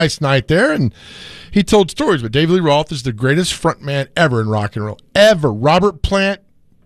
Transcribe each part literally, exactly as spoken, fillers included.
nice night there, and he told stories. But David Lee Roth is the greatest frontman ever in rock and roll. Ever. Robert Plant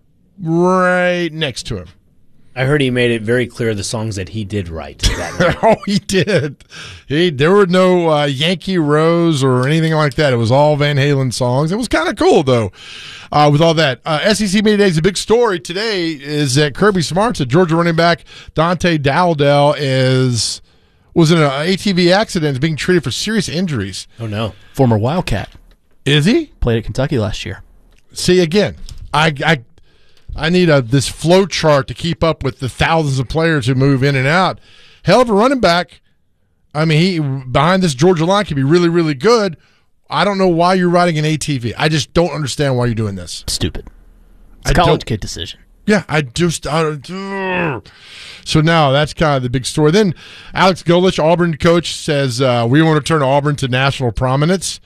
right next to him. I heard he made it very clear the songs that he did write. That oh, he did. He There were no uh, Yankee Rose or anything like that. It was all Van Halen songs. It was kind of cool, though, uh, with all that. Uh, S E C Media Days, a big story today is that Kirby Smart's, a Georgia running back, Dante Dowdell, is was in an A T V accident, is being treated for serious injuries. Oh, no. Former Wildcat. Is he? Played at Kentucky last year. See, again, I I, I need a this flow chart to keep up with the thousands of players who move in and out. Hell of a running back. I mean, he behind this Georgia line can be really, really good. I don't know why you're riding an A T V. I just don't understand why you're doing this. Stupid. It's a I college don't- kid decision. Yeah, I just I don't, ugh. So now that's kind of the big story. Then Alex Golich, Auburn coach, says uh, we want to turn Auburn to national prominence.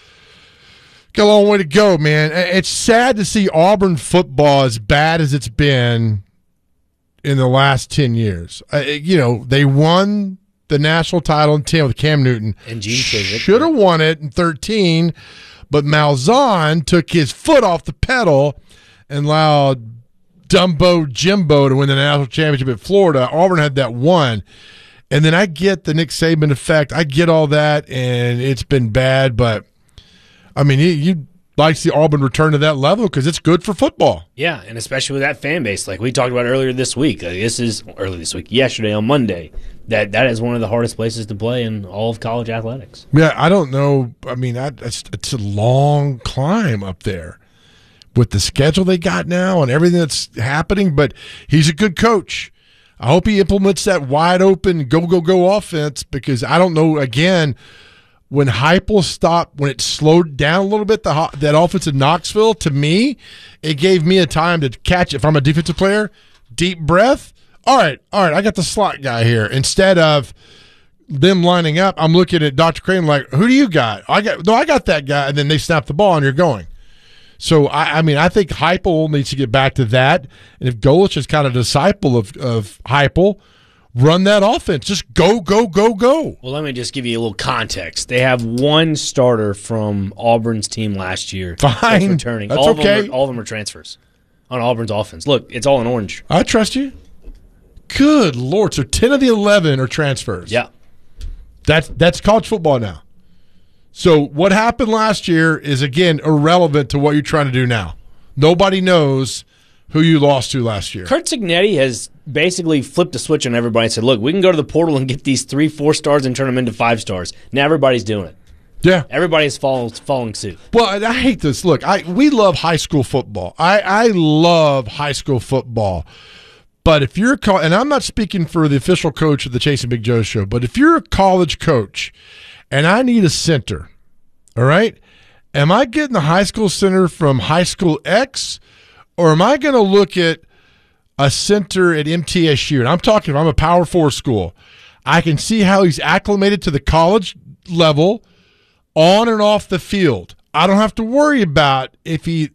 Got a long way to go, man. It's sad to see Auburn football as bad as it's been in the last ten years. Uh, you know, they won the national title in ten with Cam Newton. And Gene Chizik. Should have won it in thirteen, but Malzahn took his foot off the pedal and allowed Dumbo Jimbo to win the national championship at Florida. Auburn had that one. And then I get the Nick Saban effect. I get all that, and it's been bad. But, I mean, you, you'd like to see Auburn return to that level because it's good for football. Yeah, and especially with that fan base. Like we talked about earlier this week. Like this is early this week, yesterday on Monday. That That is one of the hardest places to play in all of college athletics. Yeah, I don't know. I mean, I, it's, it's a long climb up there with the schedule they got now and everything that's happening, but he's a good coach. I hope he implements that wide open go, go, go offense because I don't know, again, when Heupel stopped, when it slowed down a little bit, the that offense in Knoxville, to me, it gave me a time to catch, if I'm a defensive player, deep breath. All right, all right, I got the slot guy here. Instead of them lining up, I'm looking at Doctor Crane like, who do you got? I got No, I got that guy, and then they snap the ball and you're going. So, I, I mean, I think Heupel needs to get back to that. And if Golich is kind of a disciple of, of Heupel, run that offense. Just go, go, go, go. Well, let me just give you a little context. They have one starter from Auburn's team last year. Fine. That's returning. That's all of okay. Them are, all of them are transfers on Auburn's offense. Look, it's all in orange. I trust you. Good Lord. So ten of the eleven are transfers. Yeah. That's, that's college football now. So what happened last year is, again, irrelevant to what you're trying to do now. Nobody knows who you lost to last year. Kurt Cignetti has basically flipped a switch on everybody and said, look, we can go to the portal and get these three, four stars and turn them into five stars. Now everybody's doing it. Yeah. Everybody is follow, following suit. Well, and I hate this. Look, I we love high school football. I, I love high school football. But if you're – and I'm not speaking for the official coach of the Chasing Big Joe show, but if you're a college coach – and I need a center, all right? Am I getting the high school center from high school X, or am I going to look at a center at M T S U? And I'm talking, if I'm a Power Four school, I can see how he's acclimated to the college level on and off the field. I don't have to worry about if he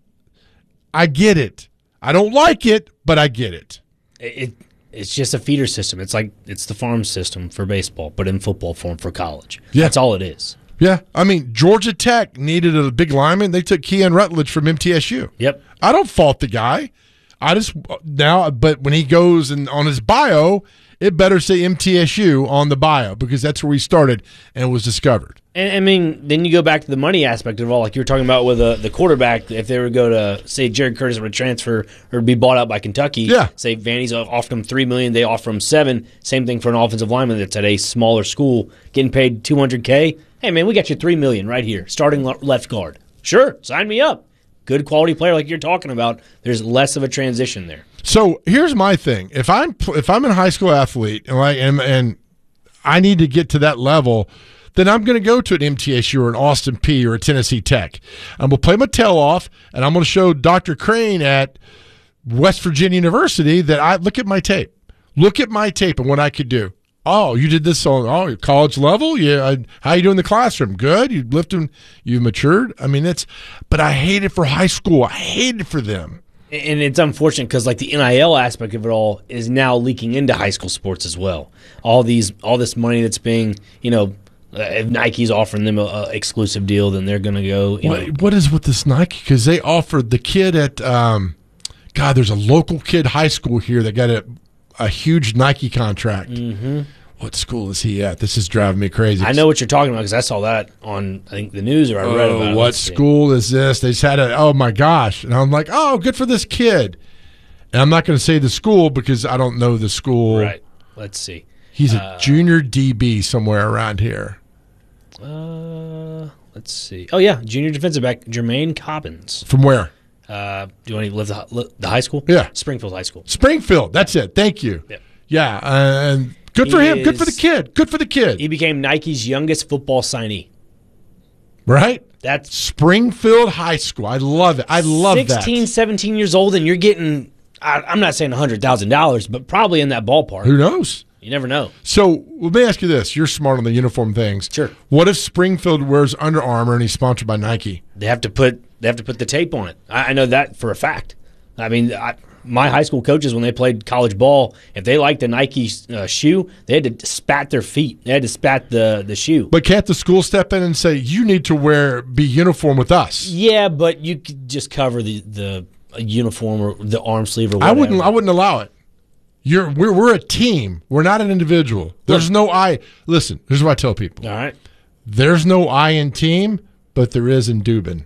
– I get it. I don't like it, but I get it. It It's just a feeder system. It's like it's the farm system for baseball, but in football form for college. Yeah. That's all it is. Yeah. I mean, Georgia Tech needed a big lineman. They took Keon Rutledge from M T S U. Yep. I don't fault the guy. I just now, but when he goes and on his bio, it better say M T S U on the bio because that's where he started and was discovered. And I mean, then you go back to the money aspect of it all, like you were talking about with uh, the quarterback. If they were to go to, say, Jared Curtis would transfer or be bought out by Kentucky, yeah. say Vandy's offered him three million dollars, they offer him seven. Same thing for an offensive lineman that's at a smaller school, getting paid two hundred K. Hey, man, we got you three million dollars right here, starting left guard. Sure, sign me up. Good quality player like you're talking about. There's less of a transition there. So here's my thing: if I'm if I'm a high school athlete and like and, and I need to get to that level, then I'm going to go to an M T S U or an Austin Peay or a Tennessee Tech. I'm going to play my tail off, and I'm going to show Doctor Crane at West Virginia University that I look at my tape. Look at my tape and what I could do. Oh, you did this on oh college level? Yeah. I, how you doing in the classroom? Good. You lifting? You've matured. I mean, it's. But I hate it for high school. I hate it for them. And it's unfortunate because, like, the N I L aspect of it all is now leaking into high school sports as well. All these, all this money that's being, you know, Uh, if Nike's offering them a, a exclusive deal, then they're going to go. You know, What, what is with this Nike? Because they offered the kid at, um, God, there's a local kid high school here that got a, a huge Nike contract. Mm-hmm. What school is he at? This is driving me crazy. I know what you're talking about because I saw that on, I think, the news, or I read about Oh, it. what Let's see. school is this? They just had a, oh my gosh. And I'm like, oh, good for this kid. And I'm not going to say the school because I don't know the school. Right. Let's see. He's a Uh, junior D B somewhere around here. Uh, let's see. Oh, yeah. Junior defensive back, Jermaine Cobbins. From where? Uh, do you want to live the, li- the high school? Yeah. Springfield High School. Springfield. That's it. Thank you. Yep. Yeah. Uh, and good for He him. Good for the is- kid. Good for the kid. He became Nike's youngest football signee. Right? That's Springfield High School. I love it. I love sixteen, that. seventeen years old, and you're getting, I, I'm not saying one hundred thousand dollars, but probably in that ballpark. Who knows? You never know. So let me ask you this. You're smart on the uniform things. Sure. What if Springfield wears Under Armour and he's sponsored by Nike? They have to put they have to put the tape on it. I, I know that for a fact. I mean, I, my high school coaches, when they played college ball, if they liked a Nike uh, shoe, they had to spat their feet. They had to spat the, the shoe. But can't the school step in and say, you need to wear be uniform with us? Yeah, but you could just cover the, the uniform or the arm sleeve or I whatever. wouldn't I wouldn't allow it. You're we're we're a team. We're not an individual. There's no I. Listen, here's what I tell people. All right. There's no I in team, but there is in Dubin.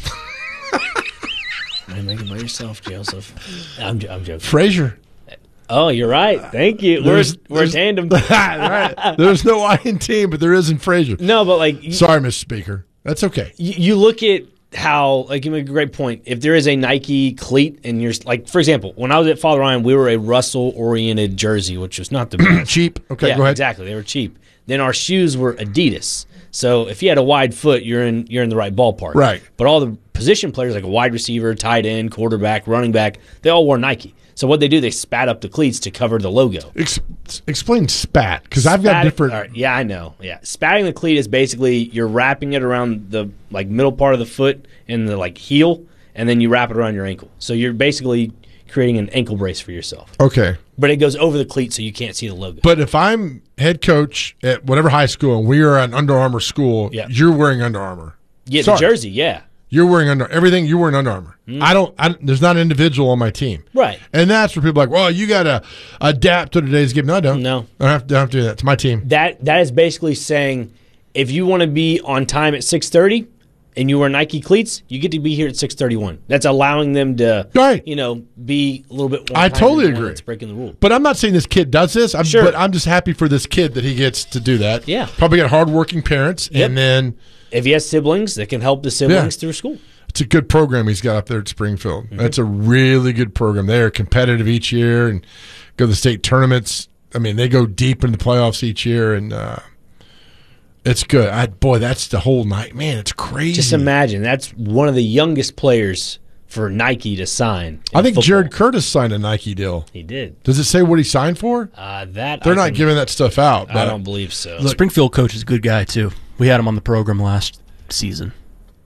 Man, make it by yourself, Joseph. I'm, I'm joking. Frazier. Oh, you're right. Thank you. We're, There's- we're a there's- tandem. Right. There's no I in team, but there is in Frazier. No, but like you, Sorry, Mister Speaker. That's okay. you you look at how, like, you make a great point. If there is a Nike cleat and you're, like, for example, when I was at Father Ryan, we were a Russell-oriented jersey, which was not the best. Cheap. Okay, yeah, go ahead. exactly. They were cheap. Then our shoes were Adidas. So if you had a wide foot, you're in you're in the right ballpark. Right. But all the position players, like a wide receiver, tight end, quarterback, running back, they all wore Nike. So what they do, they spat up the cleats to cover the logo. Ex- explain spat, because I've got Spat- different. all right, yeah, I know. Yeah, spatting the cleat is basically you're wrapping it around the like middle part of the foot and the like heel, and then you wrap it around your ankle. So you're basically creating an ankle brace for yourself. Okay. But it goes over the cleat, so you can't see the logo. But if I'm head coach at whatever high school and we are at an Under Armour school, Yeah. you're wearing Under Armour. yeah, Sorry. the jersey, yeah, You're wearing under everything. You're wearing Under Armour. I don't. I, there's not an individual on my team. right. And that's where people are like, well, you got to adapt to today's game. No, I don't. No. I don't have, to, I don't have to do that. It's my team. That that is basically saying if you want to be on time at six thirty and you wear Nike cleats, you get to be here at six thirty-one. That's allowing them to, Right. you know, be a little bit more I time totally than the one agree. that's breaking the rule. But I'm not saying this kid does this. I'm, Sure. But I'm just happy for this kid that he gets to do that. Yeah. Probably got hardworking parents. Yep. And then If he has siblings, that can help the siblings Yeah. through school. it's a good program he's got up there at Springfield. Mm-hmm. That's a really good program. They are competitive each year and go to the state tournaments. I mean, they go deep into the playoffs each year. And uh, it's good. I, boy, that's the whole night. Man, it's crazy. Just imagine that's one of the youngest players for Nike to sign. in I think football. Jared Curtis signed a Nike deal. he did. Does it say what he signed for? Uh, that They're I not can- giving that stuff out. I But don't believe so. Springfield coach is a good guy too. We had him on the program last season.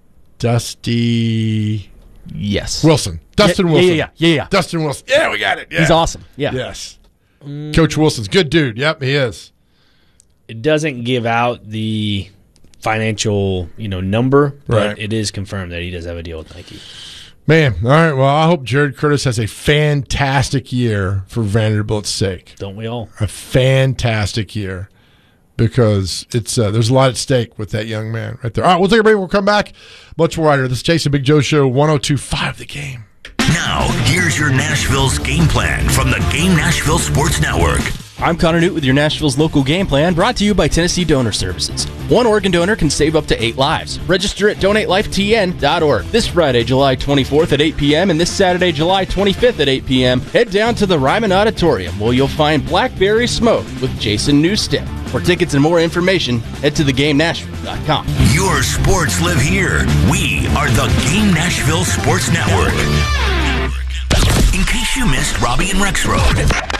Dusty Yes. Wilson. Dustin yeah, Wilson. Yeah, yeah, yeah, yeah. Dustin Wilson. Yeah, we got it. Yeah. He's awesome. Yeah. Yes. Coach Wilson's good dude. Yep, he is. It doesn't give out the financial, you know, number, but Right. it is confirmed that he does have a deal with Nike. Man, all right. Well, I hope Jared Curtis has a fantastic year for Vanderbilt's sake. Don't we all? A fantastic year. Because it's uh, there's a lot at stake with that young man right there. All right, we'll take a break. We'll come back. Much more wider. This is Jason Big Joe Show, one oh two point five The Game. Now, here's your Nashville's game plan from the Game Nashville Sports Network. I'm Connor Newt with your Nashville's local game plan, brought to you by Tennessee Donor Services. One organ donor can save up to eight lives. Register at donate life t n dot org. This Friday, July twenty-fourth at eight p.m. and this Saturday, July twenty-fifth at eight p.m., head down to the Ryman Auditorium where you'll find Blackberry Smoke with Jason Newstead. For tickets and more information, head to the game nashville dot com. Your sports live here. We are the Game Nashville Sports Network. In case you missed Robbie and Rex Road.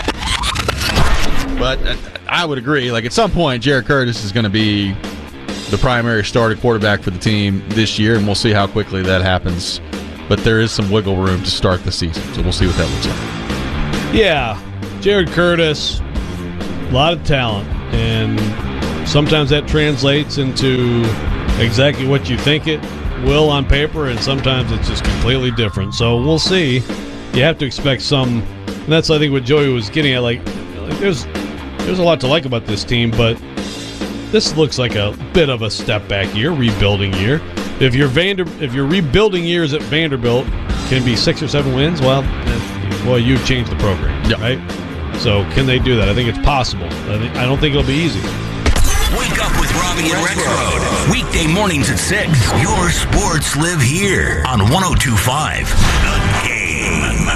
But uh, I would agree. Like at some point, Jared Curtis is going to be the primary starting quarterback for the team this year, and we'll see how quickly that happens. But there is some wiggle room to start the season, so we'll see what that looks like. Yeah, Jared Curtis, a lot of talent, and sometimes that translates into exactly what you think it will on paper, and sometimes it's just completely different. So we'll see. You have to expect some, and that's I think what Joey was getting at. Like, like there's there's a lot to like about this team, but this looks like a bit of a step back year, rebuilding year. If your Vander, if your rebuilding years at Vanderbilt can be six or seven wins, well, well, you've changed the program, yep. right? So can they do that? I think it's possible. I, think, I don't think it'll be easy. Wake up with Robbie and Rexroad. Weekday mornings at six. Your sports live here on one oh two point five The Game.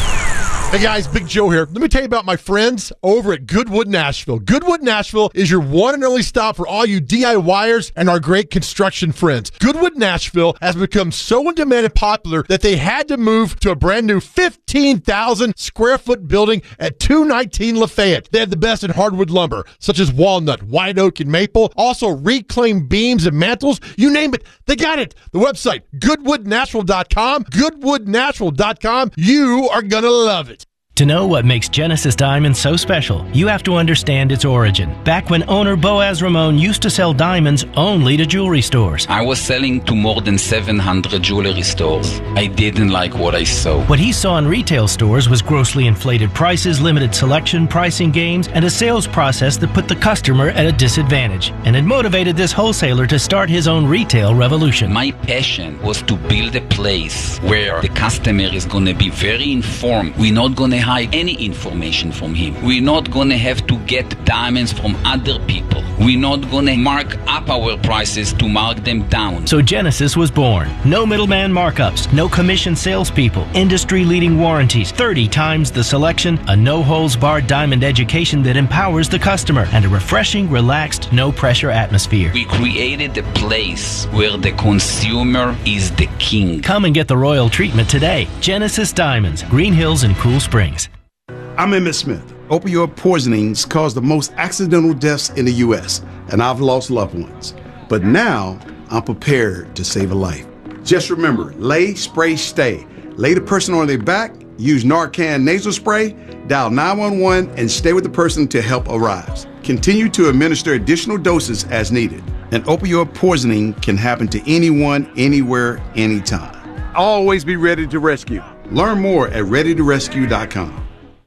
Hey guys, Big Joe here. Let me tell you about my friends over at Goodwood Nashville. Goodwood Nashville is your one and only stop for all you DIYers and our great construction friends. Goodwood Nashville has become so in demand and popular that they had to move to a brand new fifteen thousand square foot building at two nineteen Lafayette. They have the best in hardwood lumber, such as walnut, white oak, and maple. Also reclaimed beams and mantles. You name it, they got it. The website, goodwood nashville dot com. goodwood nashville dot com. You are going to love it. To know what makes Genesis Diamonds so special, you have to understand its origin. Back when owner Boaz Ramon used to sell diamonds only to jewelry stores. I was selling to more than seven hundred jewelry stores. I didn't like what I saw. What he saw in retail stores was grossly inflated prices, limited selection, pricing games, and a sales process that put the customer at a disadvantage. And it motivated this wholesaler to start his own retail revolution. My passion was to build a place where the customer is going to be very informed. We're not going to hide any information from him. We're not going to have to get diamonds from other people. We're not going to mark up our prices to mark them down. So Genesis was born. No middleman markups, no commission salespeople, industry-leading warranties, thirty times the selection, a no-holds-barred diamond education that empowers the customer, and a refreshing, relaxed, no-pressure atmosphere. We created a place where the consumer is the king. Come and get the royal treatment today. Genesis Diamonds, Green Hills and Cool Springs. I'm Emmett Smith. Opioid poisonings cause the most accidental deaths in the U S, and I've lost loved ones. But now, I'm prepared to save a life. Just remember, lay, spray, stay. Lay the person on their back, use Narcan nasal spray, dial nine one one, and stay with the person till help arrives. Continue to administer additional doses as needed. An opioid poisoning can happen to anyone, anywhere, anytime. Always be ready to rescue. Learn more at ready to rescue dot com.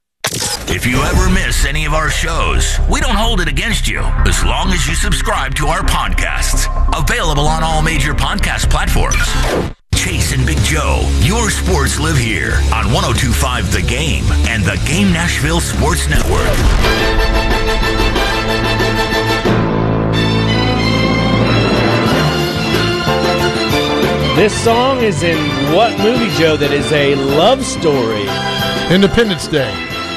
If you ever miss any of our shows, we don't hold it against you as long as you subscribe to our podcasts. Available on all major podcast platforms. Chase and Big Joe, your sports live here on one oh two point five The Game and the Game Nashville Sports Network. This song is in what movie, Joe, that is a love story? Independence Day.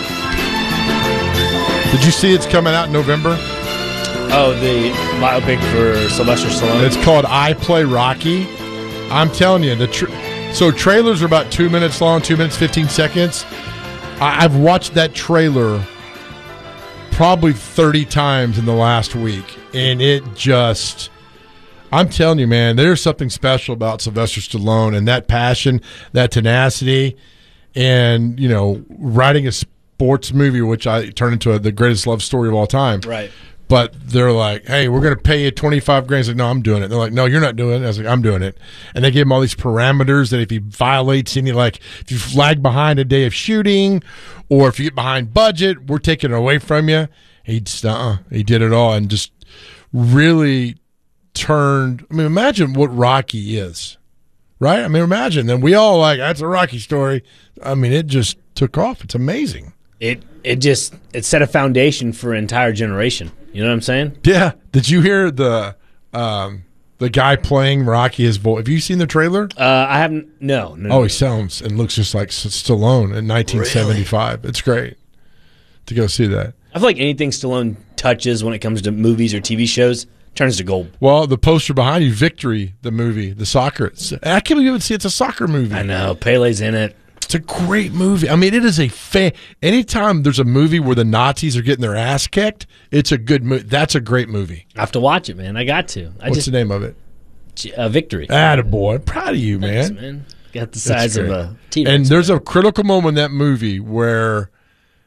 Did you see it's coming out in November? Oh, the biopic for Sylvester Stallone? It's called I Play Rocky. I'm telling you, the tra- so trailers are about two minutes long, two minutes, fifteen seconds. I- I've watched that trailer probably thirty times in the last week, and it just... I'm telling you, man, there's something special about Sylvester Stallone and that passion, that tenacity, and, you know, writing a sports movie, which I turned into a, the greatest love story of all time. Right. But they're like, hey, we're going to pay you twenty-five grand. He's like, no, I'm doing it. They're like, no, you're not doing it. I was like, I'm doing it. And they give him all these parameters that if he violates any, like, if you flag behind a day of shooting or if you get behind budget, we're taking it away from you. He just, uh-uh. He did it all and just really turned. I mean, imagine what Rocky is, right? I mean, imagine. Then we all like, that's a Rocky story. I mean, it just took off. It's amazing. It it just it set a foundation for an entire generation. You know what I'm saying? Yeah. Did you hear the um, the guy playing Rocky? His voice. Have you seen the trailer? Uh, I haven't. No. no oh, no. he sounds and looks just like Stallone in nineteen seventy-five. Really? It's great to go see that. I feel like anything Stallone touches when it comes to movies or T V shows turns to gold. Well, the poster behind you, Victory, the movie, the soccer. I can't believe you would see it's a soccer movie. I know. Pele's in it. It's a great movie. I mean, it is a fan. Anytime there's a movie where the Nazis are getting their ass kicked, it's a good movie. That's a great movie. I have to watch it, man. I got to. I What's just, the name of it? Uh, Victory. Attaboy. Proud of you, man. Thanks, man. Got the size of a T-Rex. And there's man. a critical moment in that movie where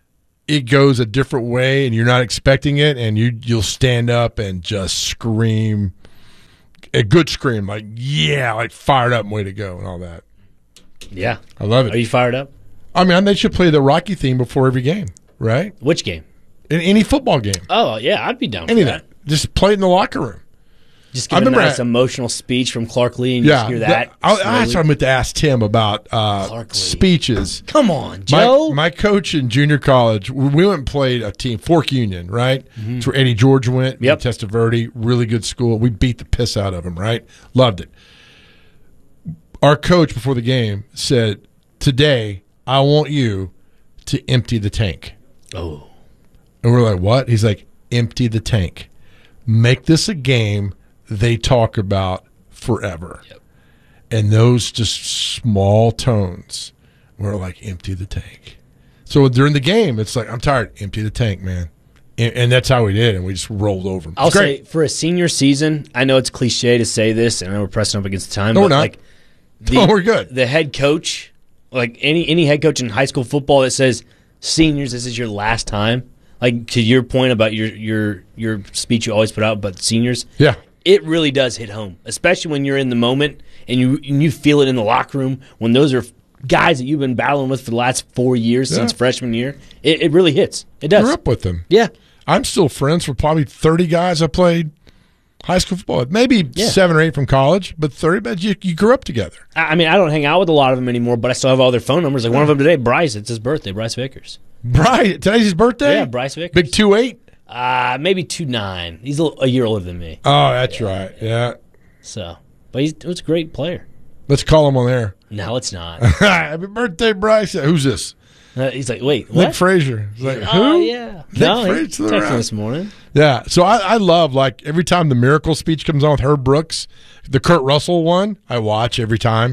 it goes a different way and you're not expecting it, and you you'll stand up and just scream a good scream, like yeah, like fired up and way to go and all that. Yeah, I love it. Are you fired up? I mean, they should play the Rocky theme before every game, right? Which game? In any football game. Oh yeah, I'd be down for Any of that. that. Just play it in the locker room. Just give I a remember nice I- emotional speech from Clark Lee and you Yeah, just hear that. I, I, slowly. that's what I meant to ask Tim about uh, Clark Lee. speeches. Come on, My, Joe. my coach in junior college, we we went and played a team, Fork Union, right? Mm-hmm. It's where Eddie George went. Yep. Testaverde, really good school. We beat the piss out of him, right? Loved it. Our coach before the game said, today, I want you to empty the tank. Oh. And we're like, what? He's like, empty the tank. Make this a game they talk about forever. Yep. And those just small tones were like, empty the tank. So during the game, it's like, I'm tired. Empty the tank, man. And, and that's how we did, and we just rolled over. It's I'll great. say for a senior season, I know it's cliche to say this, and I know we're pressing up against the time. No, but we're not. Like the, No, we're good. The head coach, like any any head coach in high school football that says, "Seniors, this is your last time." Like to your point about your your your speech you always put out about seniors. Yeah. It really does hit home, especially when you're in the moment and you and you feel it in the locker room when those are guys that you've been battling with for the last four years Yeah. since freshman year. It, it really hits. It does. Grew up with them. Yeah. I'm still friends with probably thirty guys I played high school football with. Maybe Yeah. seven or eight from college, but thirty, but you, you grew up together. I I mean, I don't hang out with a lot of them anymore, but I still have all their phone numbers. Like one of them today, Bryce. It's his birthday, Bryce Vickers. Right. Today's his birthday? Yeah, Bryce Vickers. Big two eight? Uh, maybe two nine. He's a, little, a year older than me. Oh, that's right. Yeah. So, but he's, he's a great player. Let's call him on there. No, it's not. Happy birthday, Bryce. Who's this? Uh, he's like, wait, Nick what? Frazier. He's like, who? Oh, yeah. Nick No, he Frazier. texted me this morning. Yeah. So I, I love, like, every time the Miracle speech comes on with Herb Brooks, the Kurt Russell one, I watch every time.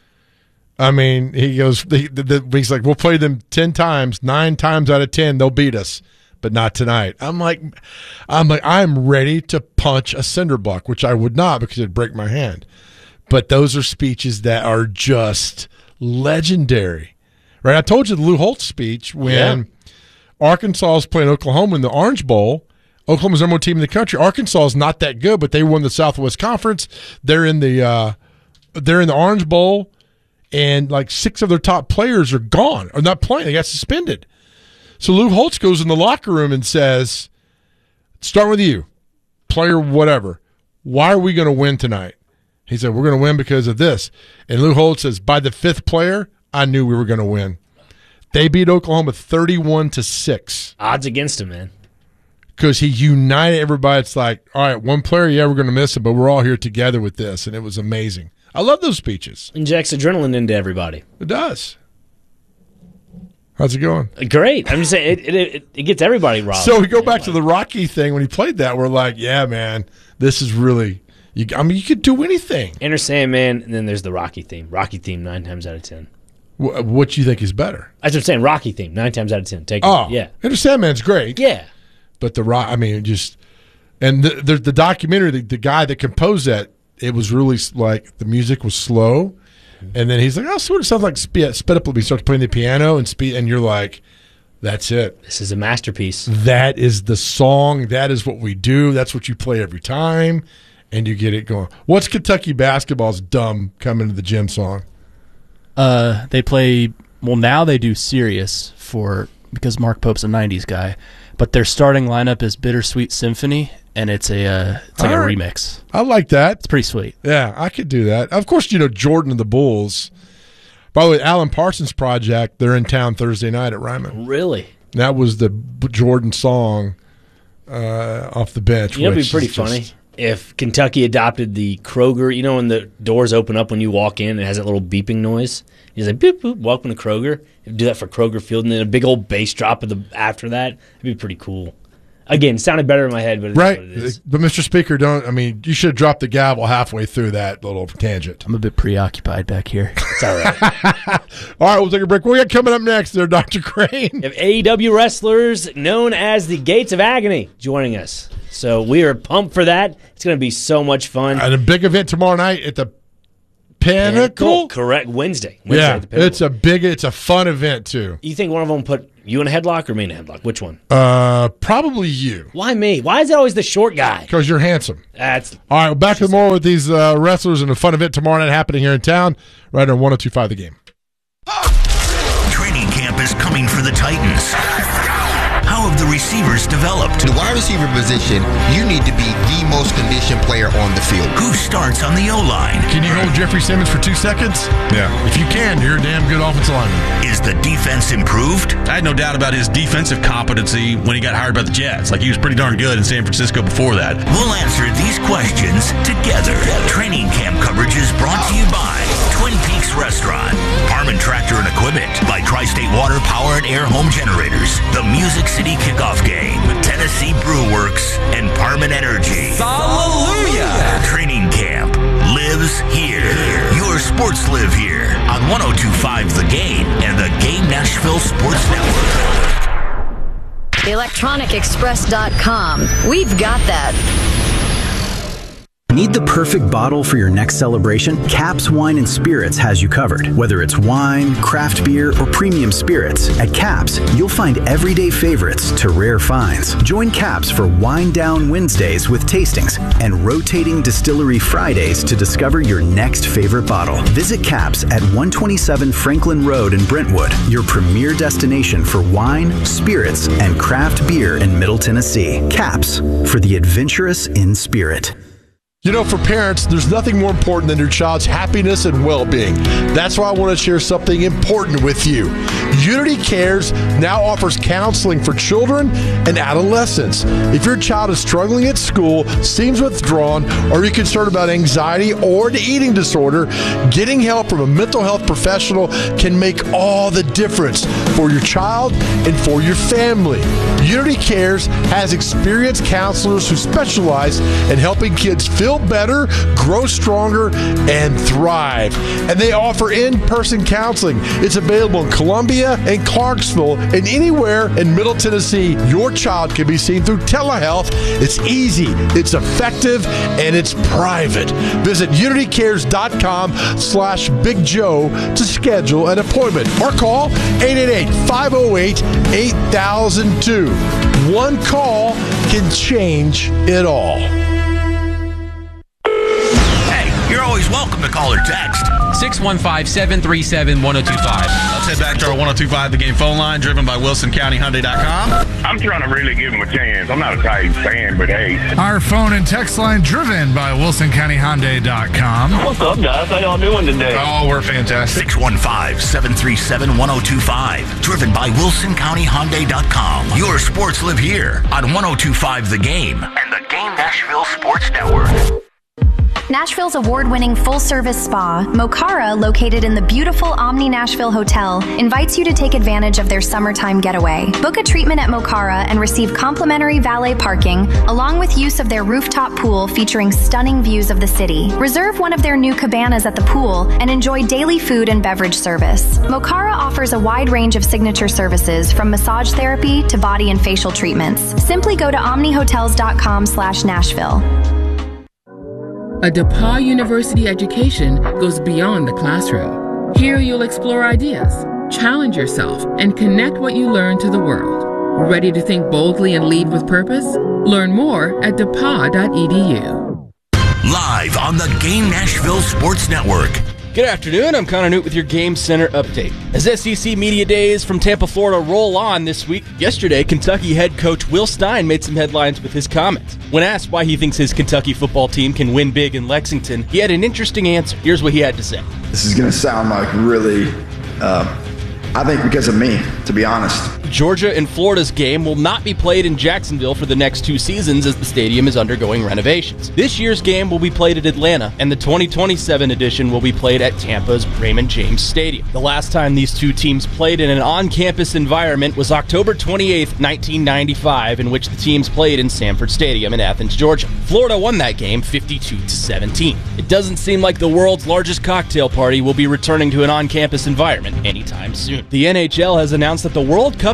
I mean, he goes, the, the, the, he's like, we'll play them ten times, nine times out of ten, they'll beat us, but not tonight. I'm like, I'm like, I'm ready to punch a cinder block, which I would not because it'd break my hand. But those are speeches that are just legendary, right? I told you the Lou Holtz speech when Yeah. Arkansas is playing Oklahoma in the Orange Bowl. Oklahoma's number one team in the country. Arkansas is not that good, but they won the Southwest Conference. They're in the uh, they're in the Orange Bowl, and like six of their top players are gone or not playing. They got suspended. So Lou Holtz goes in the locker room and says, "Start with you, player whatever. Why are we going to win tonight?" He said, "We're going to win because of this." And Lou Holtz says, "By the fifth player, I knew we were going to win." They beat Oklahoma thirty-one to six. Odds against him, man. Because he united everybody. It's like, all right, one player, yeah, we're going to miss him, but we're all here together with this, and it was amazing. I love those speeches. Injects adrenaline into everybody. It does. How's it going? Great. I'm just saying, it, it, it, it gets everybody riled. So we go back to the Rocky thing. When he played that, we're like, yeah, man, this is really, you, I mean, you could do anything. Enter Sandman, and then there's the Rocky theme. Rocky theme nine times out of ten. Wh- What do you think is better? That's what I'm saying. Rocky theme nine times out of ten. Take Oh, it. Yeah. Enter Sandman's great. Yeah. But the rock, I mean, just, and the, the, the documentary, the, the guy that composed that, it was really like the music was slow. And then he's like, oh, sort of sounds like Spit, spit Up. He starts playing the piano and speed, and you're like, that's it. This is a masterpiece. That is the song. That is what we do. That's what you play every time. And you get it going. What's Kentucky basketball's dumb coming to the gym song? Uh, they play, well, now they do Sirius for, because Mark Pope's a nineties guy, but their starting lineup is Bittersweet Symphony, and it's a uh, it's like All a right. remix. I like that. It's pretty sweet. Yeah, I could do that. Of course, you know, Jordan and the Bulls. By the way, Alan Parsons Project, they're in town Thursday night at Ryman. Really? That was the B- Jordan song uh, off the bench. You know, it'd be which pretty is just- funny if Kentucky adopted the Kroger. You know, when the doors open up when you walk in, it has that little beeping noise. He's like, boop, boop, welcome to Kroger. If do that for Kroger Field, and then a big old bass drop of the after that. It'd be pretty cool. Again, it sounded better in my head, but it's Right. what it is. But Mister Speaker, don't, I mean, you should have dropped the gavel halfway through that little tangent. I'm a bit preoccupied back here. It's all right. All right, we'll take a break. What we got coming up next there, Doctor Crane? We have A E W wrestlers known as the Gates of Agony joining us. So we are pumped for that. It's going to be so much fun. And a big event tomorrow night at the Pinnacle? Correct. Wednesday. Wednesday Yeah, at the Pinnacle. it's a big, it's a fun event too. You think one of them put you in a headlock or me in a headlock? Which one? Uh, probably you, Why me? Why is it always the short guy? because you're handsome. That's All right, well, back to more with these uh, wrestlers and a fun event tomorrow night happening here in town, right on one oh two point five The Game. Training camp is coming for the Titans. How have the receivers developed? The wide receiver position, you need to be the most conditioned player on the field. Who starts on the O-line? Can you hold Jeffrey Simmons for two seconds? Yeah. If you can, you're a damn good offensive lineman. Is the defense improved? I had no doubt about his defensive competency when he got hired by the Jets. Like, he was pretty darn good in San Francisco before that. We'll answer these questions together. Training camp coverage is brought to you by Twin Peaks Restaurant, Harmon Tractor and Equipment, by Tri-State Water Power and Air Home Generators, the Music City Kickoff Game, Tennessee Brew Works, and Parman Energy. Hallelujah! Training camp lives here. Your sports live here on one oh two point five The Game and the Game Nashville Sports Network. electronic express dot com. We've got that. Need the perfect bottle for your next celebration? Caps Wine and Spirits has you covered. Whether it's wine, craft beer, or premium spirits, at Caps, you'll find everyday favorites to rare finds. Join Caps for Wine Down Wednesdays with tastings and rotating Distillery Fridays to discover your next favorite bottle. Visit Caps at one twenty-seven Franklin Road in Brentwood, your premier destination for wine, spirits, and craft beer in Middle Tennessee. Caps, for the adventurous in spirit. You know, for parents, there's nothing more important than your child's happiness and well-being. That's why I want to share something important with you. Unity Cares now offers counseling for children and adolescents. If your child is struggling at school, seems withdrawn, or you're concerned about anxiety or an eating disorder, getting help from a mental health professional can make all the difference for your child and for your family. Unity Cares has experienced counselors who specialize in helping kids feel better, grow stronger, and thrive. And they offer in-person counseling. It's available in Columbia and Clarksville and anywhere in Middle Tennessee. Your child can be seen through telehealth. It's easy, it's effective, and it's private. Visit unitycares.com slash Big Joe to schedule an appointment or call eight eight eight, five oh eight, eight thousand two. One call can change it all. You're always welcome to call or text. six one five, seven three seven, one oh two five. Let's head back to our one oh two point five The Game phone line, driven by Wilson County Hyundai dot com. I'm trying to really give him a chance. I'm not a Titans fan, but hey. Our phone and text line driven by Wilson County Hyundai dot com. What's up, guys? How y'all doing today? Oh, we're fantastic. six one five, seven three seven, one oh two five. Driven by Wilson County Hyundai dot com. Your sports live here on one oh two point five The Game and the Game Nashville Sports Network. Nashville's award-winning full-service spa, Mokara, located in the beautiful Omni Nashville Hotel, invites you to take advantage of their summertime getaway. Book a treatment at Mokara and receive complimentary valet parking, along with use of their rooftop pool featuring stunning views of the city. Reserve one of their new cabanas at the pool and enjoy daily food and beverage service. Mokara offers a wide range of signature services, from massage therapy to body and facial treatments. Simply go to omnihotels.com slash Nashville. A DePauw University education goes beyond the classroom. Here you'll explore ideas, challenge yourself, and connect what you learn to the world. Ready to think boldly and lead with purpose? Learn more at D E P A W dot E D U. Live on the Game Nashville Sports Network. Good afternoon, I'm Connor Newt with your Game Center update. As S E C Media Days from Tampa, Florida roll on this week, yesterday Kentucky head coach Will Stein made some headlines with his comments. When asked why he thinks his Kentucky football team can win big in Lexington, he had an interesting answer. Here's what he had to say. This is going to sound like really, uh, I think because of me, to be honest. Georgia and Florida's game will not be played in Jacksonville for the next two seasons as the stadium is undergoing renovations. This year's game will be played at Atlanta, and the twenty twenty-seven edition will be played at Tampa's Raymond James Stadium. The last time these two teams played in an on-campus environment was October twenty-eighth, nineteen ninety-five, in which the teams played in Sanford Stadium in Athens, Georgia. Florida won that game fifty-two to seventeen. It doesn't seem like the world's largest cocktail party will be returning to an on-campus environment anytime soon. The N H L has announced that the World Cup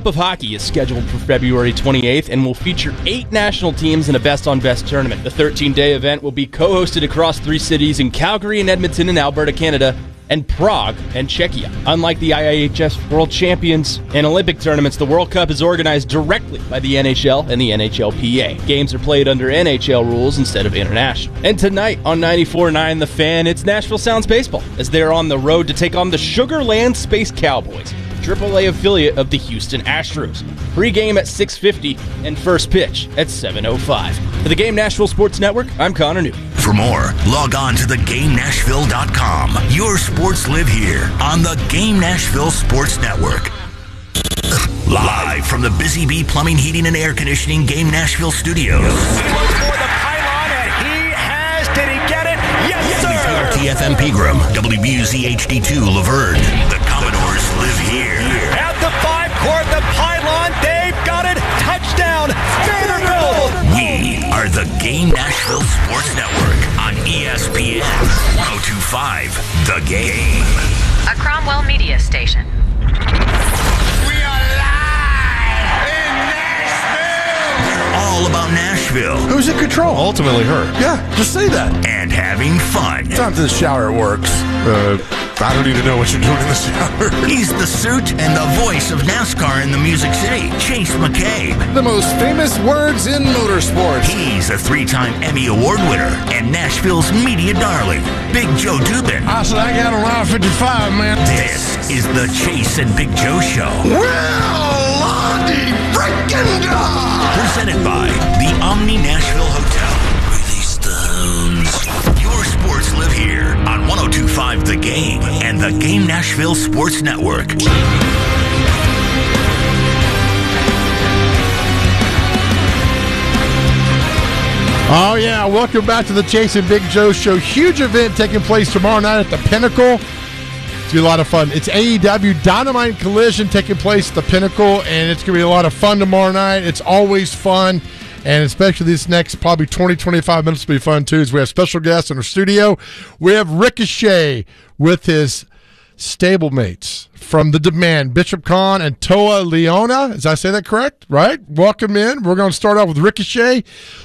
Cup of Hockey is scheduled for February twenty-eighth and will feature eight national teams in a best-on-best tournament. The thirteen-day event will be co-hosted across three cities in Calgary and Edmonton in Alberta, Canada, and Prague and Czechia. Unlike the I I H F World Champions and Olympic tournaments, the World Cup is organized directly by the N H L and the N H L P A. Games are played under N H L rules instead of international. And tonight on ninety-four point nine The Fan, it's Nashville Sounds Baseball as they're on the road to take on the Sugar Land Space Cowboys, triple A affiliate of the Houston Astros. Pre-game at six fifty and first pitch at seven oh five. For the Game Nashville Sports Network, I'm Connor Newton. For more, log on to the game nashville dot com. Your sports live here on the Game Nashville Sports Network. Live from the Busy Bee Plumbing, Heating, and Air Conditioning Game Nashville Studios. He looks for the pylon, and he has. Did he get it? Yes, sir! T F M Pegram, W B U Z H D two Laverne. The Commodores live here. At the five court, the pylon, they've got it. Touchdown, Vanderbilt! We are the Game Nashville Sports Network on E S P N one oh two point five The Game. A Cromwell media station. All about Nashville. Who's in control? Ultimately her. Yeah, just say that. And having fun. Sometimes in the shower it works. Uh, I don't need to know what you're doing in the shower. He's the suit and the voice of NASCAR in the Music City, Chase McCabe. The most famous words in motorsports. He's a three-time Emmy Award winner and Nashville's media darling, Big Joe Dubin. I said I got a line fifty-five, man. This is the Chase and Big Joe Show. Well, Lonnie frickin' dog! Presented by the Omni Nashville Hotel. Release the hounds. Your sports live here on one oh two point five The Game and the Game Nashville Sports Network. Oh, yeah. Welcome back to the Chase and Big Joe Show. Huge event taking place tomorrow night at the Pinnacle. It's going to be a lot of fun. It's A E W Dynamite Collision taking place at the Pinnacle, and it's going to be a lot of fun tomorrow night. It's always fun, and especially this next probably twenty, twenty-five minutes will be fun, too, as we have special guests in our studio. We have Ricochet with his stablemates from The Demand, Bishop Khan and Toa Leona. Did I say that correct? Right? Welcome in. We're going to start off with Ricochet.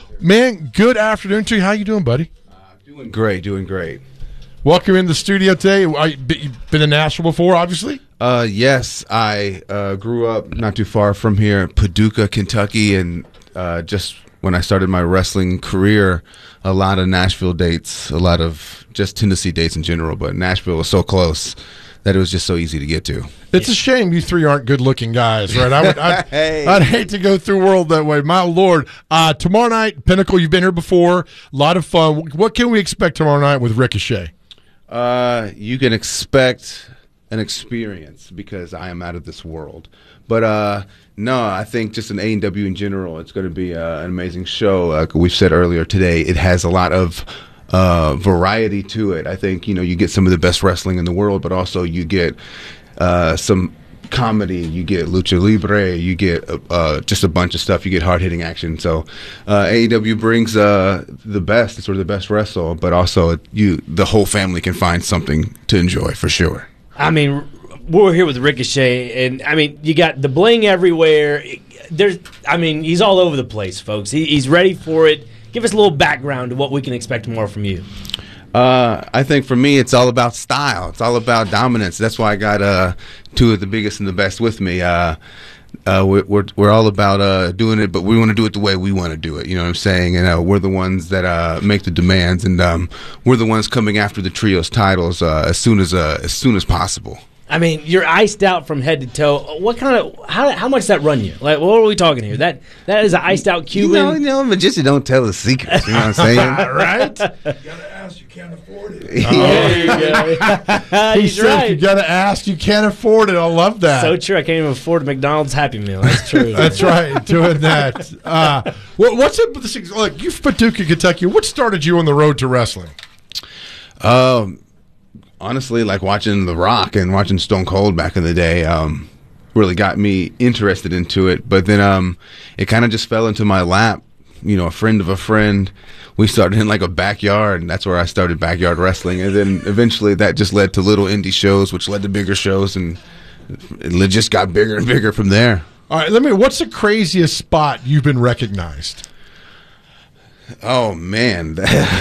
Man, good afternoon to you. How you doing, buddy? Uh, doing great, doing great. Welcome in the studio today. You've been in Nashville before, obviously? Uh, yes, I uh, grew up not too far from here, Paducah, Kentucky, and uh, just when I started my wrestling career, a lot of Nashville dates, a lot of just Tennessee dates in general, but Nashville was so close that it was just so easy to get to. It's a shame you three aren't good-looking guys, right? I would, I'd, hey. I'd hate to go through world that way. My Lord. Uh, tomorrow night, Pinnacle, you've been here before. A lot of fun. What can we expect tomorrow night with Ricochet? Uh, you can expect an experience because I am out of this world. But uh, no, I think just an A and W in general, it's going to be uh, an amazing show. Like we've said earlier today, it has a lot of uh, variety to it. I think, you know, you get some of the best wrestling in the world, but also you get uh, some comedy, you get lucha libre, you get uh, just a bunch of stuff, you get hard-hitting action. So uh, A E W brings uh, the best, it's sort of the best wrestle, but also you the whole family can find something to enjoy for sure. I mean, we're here with Ricochet, and I mean, you got the bling everywhere. There's, I mean, he's all over the place, folks. He, he's ready for it. Give us a little background to what we can expect more from you. Uh, I think for me, it's all about style. It's all about dominance. That's why I got uh, two of the biggest and the best with me. Uh, uh, we're, we're we're all about uh, doing it, but we want to do it the way we want to do it. You know what I'm saying? And uh, we're the ones that uh, make the demands, and um, we're the ones coming after the trios titles uh, as soon as uh, as soon as possible. I mean, you're iced out from head to toe. What kind of how how much does that run you? Like, what are we talking here? That that is an iced out Cuban. You know, you know, magician don't tell the secrets. You know what I'm saying? Right? You gotta ask, you can't afford it. Oh, there you go. He He's said, right. you gotta ask, you can't afford it. I love that. So true. I can't even afford a McDonald's Happy Meal. That's true. That's right. Doing that. Uh, what, what's it? with this? Look, you're from Paducah, Kentucky. What started you on the road to wrestling? Um. Honestly, like watching The Rock and watching Stone Cold back in the day um, really got me interested into it. But then um, it kind of just fell into my lap. You know, a friend of a friend. We started in like a backyard, and that's where I started backyard wrestling. And then eventually that just led to little indie shows, which led to bigger shows, and it just got bigger and bigger from there. All right, let me. What's the craziest spot you've been recognized? Oh man,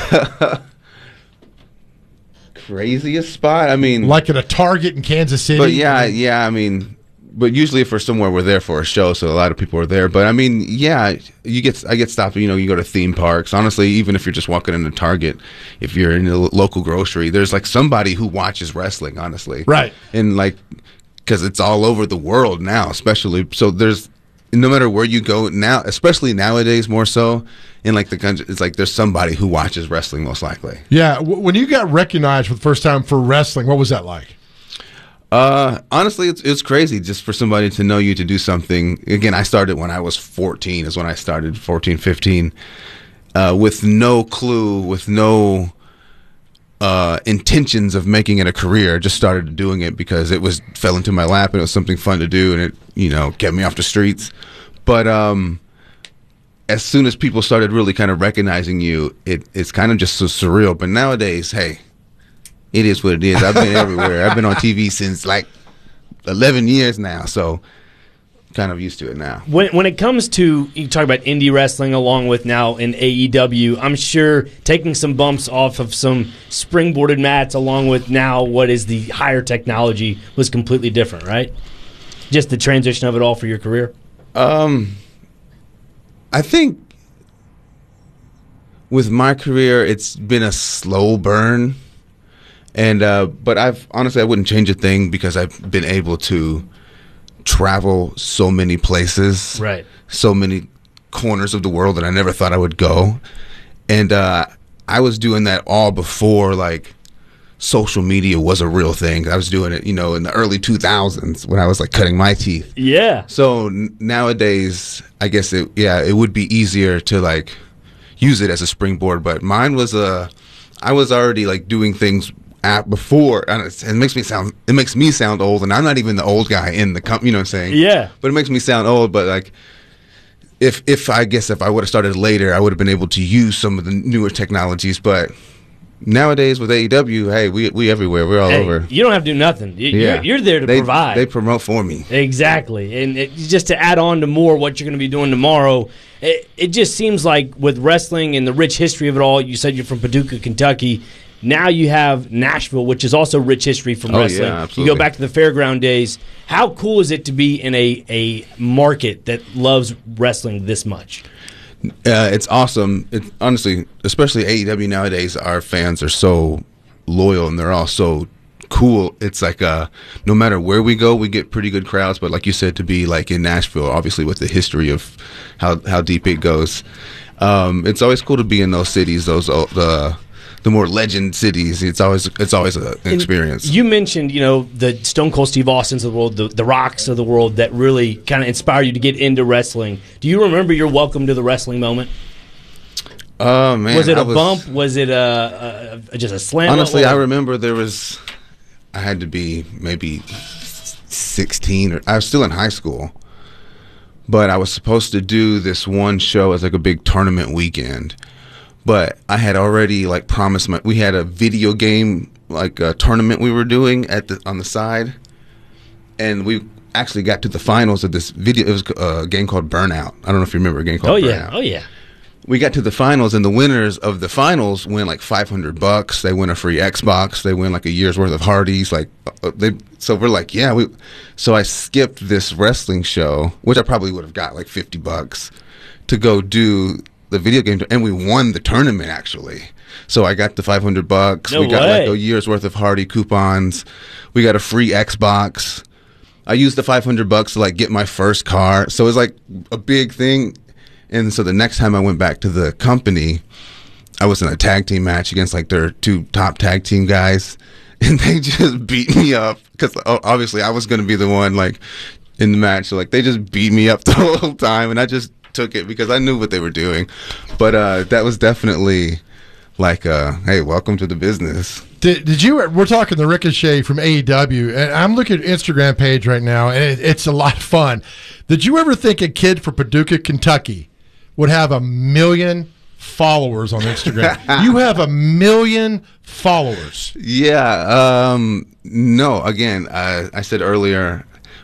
craziest spot. I mean, like at a Target in Kansas City. But yeah, yeah. I mean, but usually if we're somewhere, we're there for a show, so a lot of people are there. But I mean, yeah, you get I get stopped. You know, you go to theme parks. Honestly, even if you're just walking into Target, if you're in a local grocery, there's like somebody who watches wrestling. Honestly, right? And like, because it's all over the world now, especially. So there's no matter where you go now, especially nowadays, more so in like the country, it's like there's somebody who watches wrestling most likely. Yeah, w- when you got recognized for the first time for wrestling, what was that like? Uh, honestly, it's it's crazy just for somebody to know you to do something. Again, I started when I was fourteen. Is when I started fourteen, fifteen, uh, with no clue, with no uh, intentions of making it a career. I just started doing it because it was fell into my lap and it was something fun to do, and it you know kept me off the streets. But um. As soon as people started really kind of recognizing you, it, it's kind of just so surreal. But nowadays, hey, it is what it is. I've been everywhere. I've been on T V since like eleven years now, so kind of used to it now. When when it comes to, you talk about indie wrestling along with now in A E W, I'm sure taking some bumps off of some springboarded mats along with now what is the higher technology was completely different, right? Just the transition of it all for your career? Um... I think with my career, it's been a slow burn, and uh, but I've honestly I wouldn't change a thing because I've been able to travel so many places, right? So many corners of the world that I never thought I would go, and uh, I was doing that all before like social media was a real thing. I was doing it, you know, in the early two thousands when I was like cutting my teeth. Yeah. So n- nowadays, I guess it, yeah, it would be easier to like use it as a springboard. But mine was a, uh, I was already like doing things at before, and it's, it makes me sound, it makes me sound old, and I'm not even the old guy in the company. You know what I'm saying? Yeah. But it makes me sound old. But like, if if I guess if I would have started later, I would have been able to use some of the newer technologies, but. Nowadays with A E W, hey, we we everywhere. We're all hey, over. You don't have to do nothing. You, yeah. you're, you're there to they, provide. They promote for me. Exactly. And it, just to add on to more what you're going to be doing tomorrow, it, it just seems like with wrestling and the rich history of it all, you said you're from Paducah, Kentucky. Now you have Nashville, which is also rich history from oh, wrestling. Yeah, absolutely. You go back to the fairground days. How cool is it to be in a, a market that loves wrestling this much? Uh, it's awesome. It's honestly, especially A E W nowadays, our fans are so loyal and they're all so cool. It's like uh, no matter where we go, we get pretty good crowds. But like you said, to be like in Nashville, obviously with the history of how how deep it goes, um, it's always cool to be in those cities. Those uh, the the more legend cities. It's always it's always a, an experience. And you mentioned, you know, the Stone Cold Steve Austins of the world, the, the Rocks of the world that really kind of inspire you to get into wrestling. Do you remember your welcome to the wrestling moment? Oh man, was it I a was, bump? Was it a, a just a slam? Honestly, I remember there was. I had to be maybe sixteen, or I was still in high school, but I was supposed to do this one show as like a big tournament weekend. But I had already like promised my. We had a video game like a tournament we were doing at the on the side, and we actually got to the finals of this video. It was a game called Burnout. I don't know if you remember a game called oh, Burnout. Yeah. Oh yeah. We got to the finals, and the winners of the finals win like five hundred bucks. They win a free Xbox. They win like a year's worth of Hardee's. Like uh, they, so we're like, yeah, we. So I skipped this wrestling show, which I probably would have got like fifty bucks, to go do the video game, and we won the tournament actually. So I got the five hundred bucks. No we got way. like a year's worth of Hardy coupons. We got a free Xbox. I used the five hundred bucks to like get my first car. So it was like a big thing. And so the next time I went back to the company, I was in a tag team match against like their two top tag team guys, and they just beat me up because obviously I was going to be the one like in the match. So like they just beat me up the whole time, and I just took it because I knew what they were doing. But uh, that was definitely like, uh, hey, welcome to the business. Did, did you? We're talking the Ricochet from A E W, and I'm looking at Instagram page right now, and it, it's a lot of fun. Did you ever think a kid from Paducah, Kentucky, would have a million followers on Instagram? You have a million followers. Yeah. Um, no. Again, uh, I said earlier,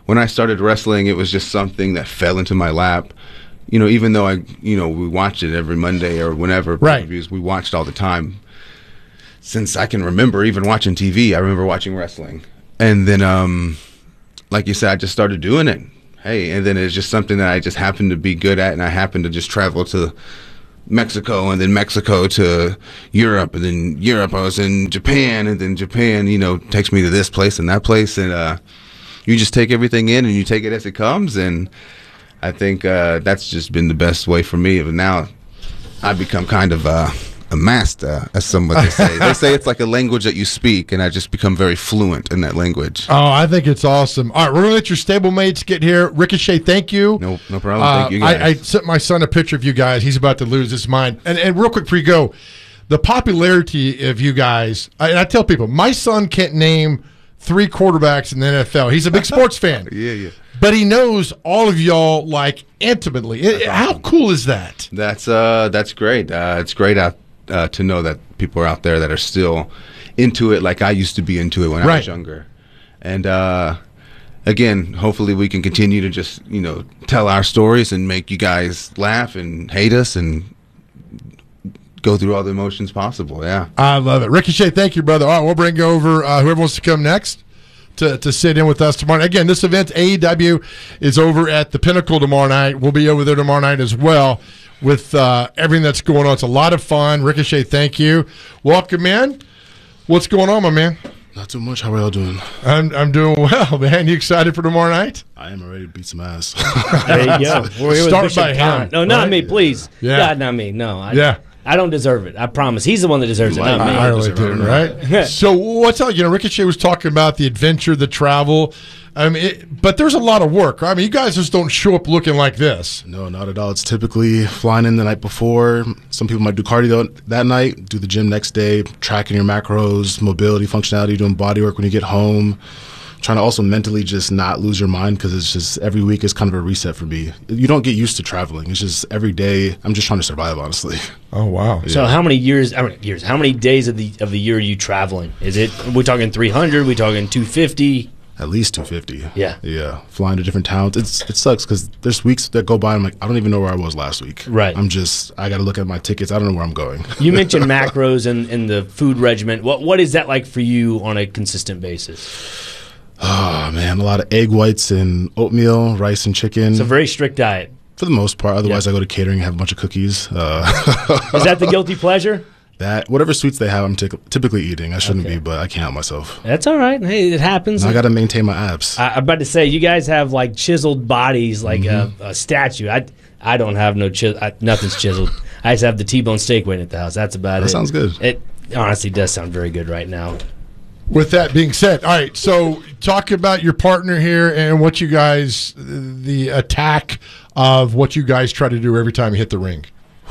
when I started wrestling, it was just something that fell into my lap. You know, even though I, you know, we watched it every Monday or whenever, right. Reviews, we watched all the time. Since I can remember even watching T V, I remember watching wrestling. And then, um, like you said, I just started doing it. Hey, and then it's just something that I just happened to be good at, and I happened to just travel to Mexico, and then Mexico to Europe, and then Europe I was in Japan, and then Japan, you know, takes me to this place and that place, and uh, you just take everything in and you take it as it comes, and I think uh, that's just been the best way for me. But now I've become kind of uh, a master, as some would say. They say it's like a language that you speak, and I just become very fluent in that language. Oh, I think it's awesome. All right, we're going to let your stablemates get here. Ricochet, thank you. No, no problem. Thank you, uh, guys. I, I sent my son a picture of you guys. He's about to lose his mind. And, and real quick before you go, the popularity of you guys, I, and I tell people, my son can't name three quarterbacks in the N F L. He's a big sports fan. Yeah, yeah. But he knows all of y'all, like, intimately. It, how cool is that? That's uh, that's great. Uh, it's great out, uh, to know that people are out there that are still into it like I used to be into it when I Right. was younger. And uh, again, hopefully we can continue to just, you know, tell our stories and make you guys laugh and hate us and go through all the emotions possible. Yeah. I love it. Ricochet, thank you, brother. All right, we'll bring over uh, whoever wants to come next to, to sit in with us tomorrow. Again, this event, A E W, is over at the Pinnacle tomorrow night. We'll be over there tomorrow night as well with uh, everything that's going on. It's a lot of fun. Ricochet, thank you. Welcome in. What's going on, my man? Not too much. How are y'all doing? I'm I'm doing well, man. You excited for tomorrow night? I am ready to beat some ass. There you go. We're here with Start Bishop by him. Khan. No, not Right? me, please. Yeah. God, not me. No. I, Yeah. I don't deserve it. I promise. He's the one that deserves it, not me. I really do, right? So what's up? You know, Ricochet was talking about the adventure, the travel. I mean, it, but there's a lot of work. I mean, you guys just don't show up looking like this. No, not at all. It's typically flying in the night before. Some people might do cardio that night, do the gym next day, tracking your macros, mobility, functionality, doing body work when you get home. Trying to also mentally just not lose your mind, because it's just every week is kind of a reset for me. You don't get used to traveling. It's just every day I'm just trying to survive, honestly. Oh wow! So how many years? I mean, years? How many days of the of the year are you traveling? Is it? Are we talking three hundred? Are we talking two fifty? At least two fifty. Yeah. Yeah. Flying to different towns. It's it sucks because there's weeks that go by. I'm like, I don't even know where I was last week. Right. I'm just I got to look at my tickets. I don't know where I'm going. You mentioned macros and, and the food regimen. What what is that like for you on a consistent basis? Oh man, a lot of egg whites and oatmeal, rice and chicken. It's a very strict diet. For the most part. Otherwise, I go to catering and have a bunch of cookies. Uh, Is that the guilty pleasure? That whatever sweets they have, I'm t- typically eating. I shouldn't Okay. be, but I can't help myself. That's all right. Hey, it happens. And I got to maintain my abs. I, I'm about to say, you guys have like chiseled bodies, like Mhm. a, a statue. I, I don't have no chisel. Nothing's chiseled. I just have the T-bone steak waiting at the house. That's about That it. sounds good. It honestly does sound very good right now. With that being said, all right, so talk about your partner here and what you guys, the attack of what you guys try to do every time you hit the ring.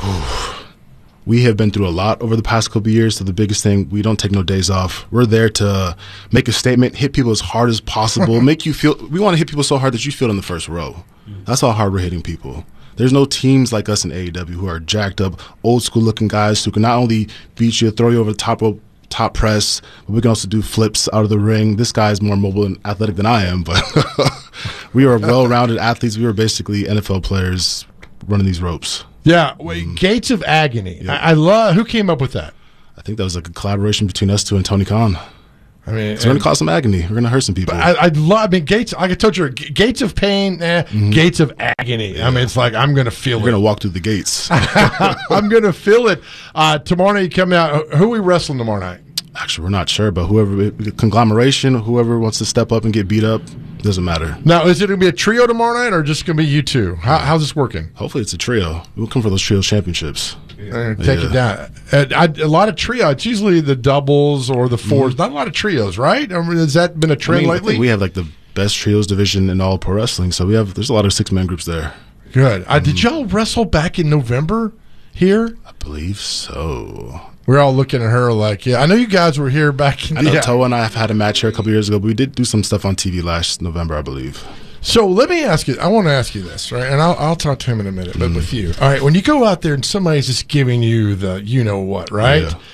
We have been through a lot over the past couple of years. So the biggest thing, we don't take no days off. We're there to make a statement, hit people as hard as possible, make you feel. We want to hit people so hard that you feel in the first row. That's how hard we're hitting people. There's no teams like us in A E W who are jacked up, old school looking guys who can not only beat you, throw you over the top rope, top press, but we can also do flips out of the ring. This guy is more mobile and athletic than I am, but we are well-rounded athletes. We were basically N F L players running these ropes. Yeah, wait, Gates of Agony. I, I love. Who came up with that? I think that was like a collaboration between us two and Tony Khan. I mean, so we're gonna cause some agony. We're gonna hurt some people. I, I love. I mean, Gates. Like I told you, G- Gates of Pain, eh, Mhm. Gates of Agony. I mean, it's like I'm gonna feel We're it. gonna walk through the gates. I'm gonna feel it. Uh, tomorrow night, you come out. Who are we wrestling tomorrow night? Actually, we're not sure, but whoever conglomeration, whoever wants to step up and get beat up, doesn't matter. Now, is it gonna be a trio tomorrow night, or just gonna be you two? How, how's this working? Hopefully, it's a trio. We'll come for those trio championships. Uh, take Yeah. it down. Uh, I, a lot of trio. It's usually the doubles or the 4s Mhm. Not a lot of trios, right? I mean, has that been a I trend mean, I lately? think we have like the best trios division in all pro wrestling. So we have there's a lot of six man groups there. Good. Uh, did y'all wrestle back in November here? I believe so. We're all looking at her like, yeah. I know you guys were here back in I know the. Toa and I have had a match here a couple years ago, but we did do some stuff on T V last November, I believe. So let me ask you. I want to ask you this, right? And I'll, I'll talk to him in a minute. But with you, all right. When you go out there and somebody's just giving you the, you know what, right? Yeah.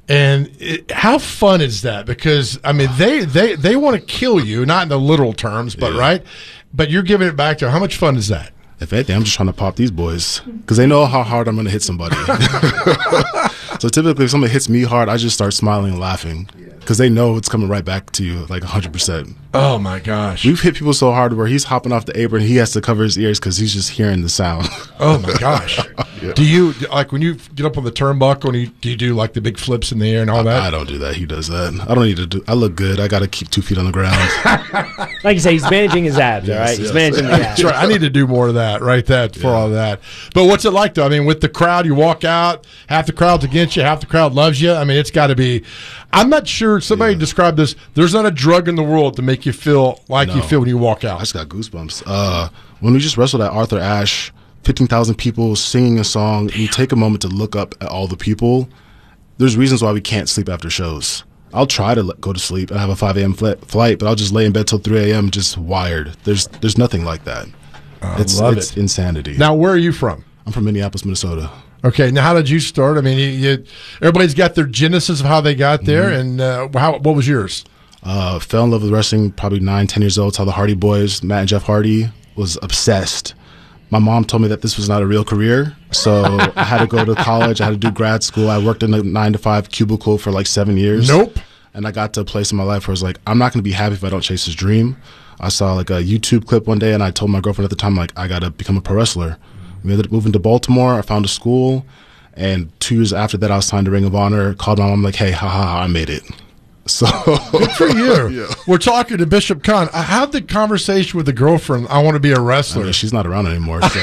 And it, how fun is that? Because I mean, they they they want to kill you, not in the literal terms, but Yeah. right. But you're giving it back to them. How much fun is that? If anything, I'm just trying to pop these boys because they know how hard I'm going to hit somebody. So typically, if somebody hits me hard, I just start smiling and laughing because they know it's coming right back to you, like one hundred percent. Oh my gosh, we've hit people so hard where he's hopping off the apron, he has to cover his ears because he's just hearing the sound. Oh my gosh. Yeah. Do you like when you get up on the turnbuckle and you do you do like the big flips in the air and all that? I, I don't do that. He does that. I don't need to do. I look good. I got to keep two feet on the ground. Like you say, he's managing his abs, Yes, all right? yes. He's managing the abs. That's right. I need to do more of that, right? That for all that. But what's it like though? I mean, with the crowd, you walk out, half the crowd's against you, half the crowd loves you. I mean, it's got to be. I'm not sure. Somebody Yeah. described this. There's not a drug in the world to make you feel like you No. feel when you walk out. I just got goosebumps. Uh, when we just wrestled at Arthur Ashe, fifteen thousand people singing a song, and you take a moment to look up at all the people. There's reasons why we can't sleep after shows. I'll try to let, go to sleep and have a five a.m. fl- flight, but I'll just lay in bed till three a.m. just wired. There's there's nothing like that. I it's love it's it. insanity. Now, where are you from? I'm from Minneapolis, Minnesota. Okay, now how did you start? I mean, you, you, everybody's got their genesis of how they got there, Mm-hmm. and uh, how what was yours? Uh, fell in love with wrestling probably nine, ten years old. Saw the Hardy Boys, Matt and Jeff Hardy. Was obsessed. My mom told me that this was not a real career, so I had to go to college. I had to do grad school. I worked in a nine to five cubicle for like seven years. Nope. And I got to a place in my life where I was like, I'm not going to be happy if I don't chase this dream. I saw like a YouTube clip one day, and I told my girlfriend at the time, like, I got to become a pro wrestler. We ended up moving to Baltimore. I found a school, and two years after that, I was signed to Ring of Honor. Called my mom, like, hey, ha ha, ha, I made it. So good for you. Yeah. We're talking to Bishop Khan. I had the conversation with the girlfriend. I want to be a wrestler. I mean, she's not around anymore, so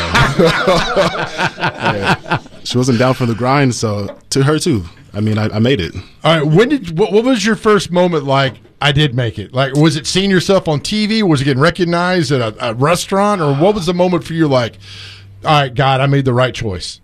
yeah. She wasn't down for the grind. So to her too. I mean, I, I made it. All right. When did what, what was your first moment like? I did make it. Like, was it seeing yourself on T V? Was it getting recognized at a, a restaurant, or what was the moment for you? Like, all right, God, I made the right choice.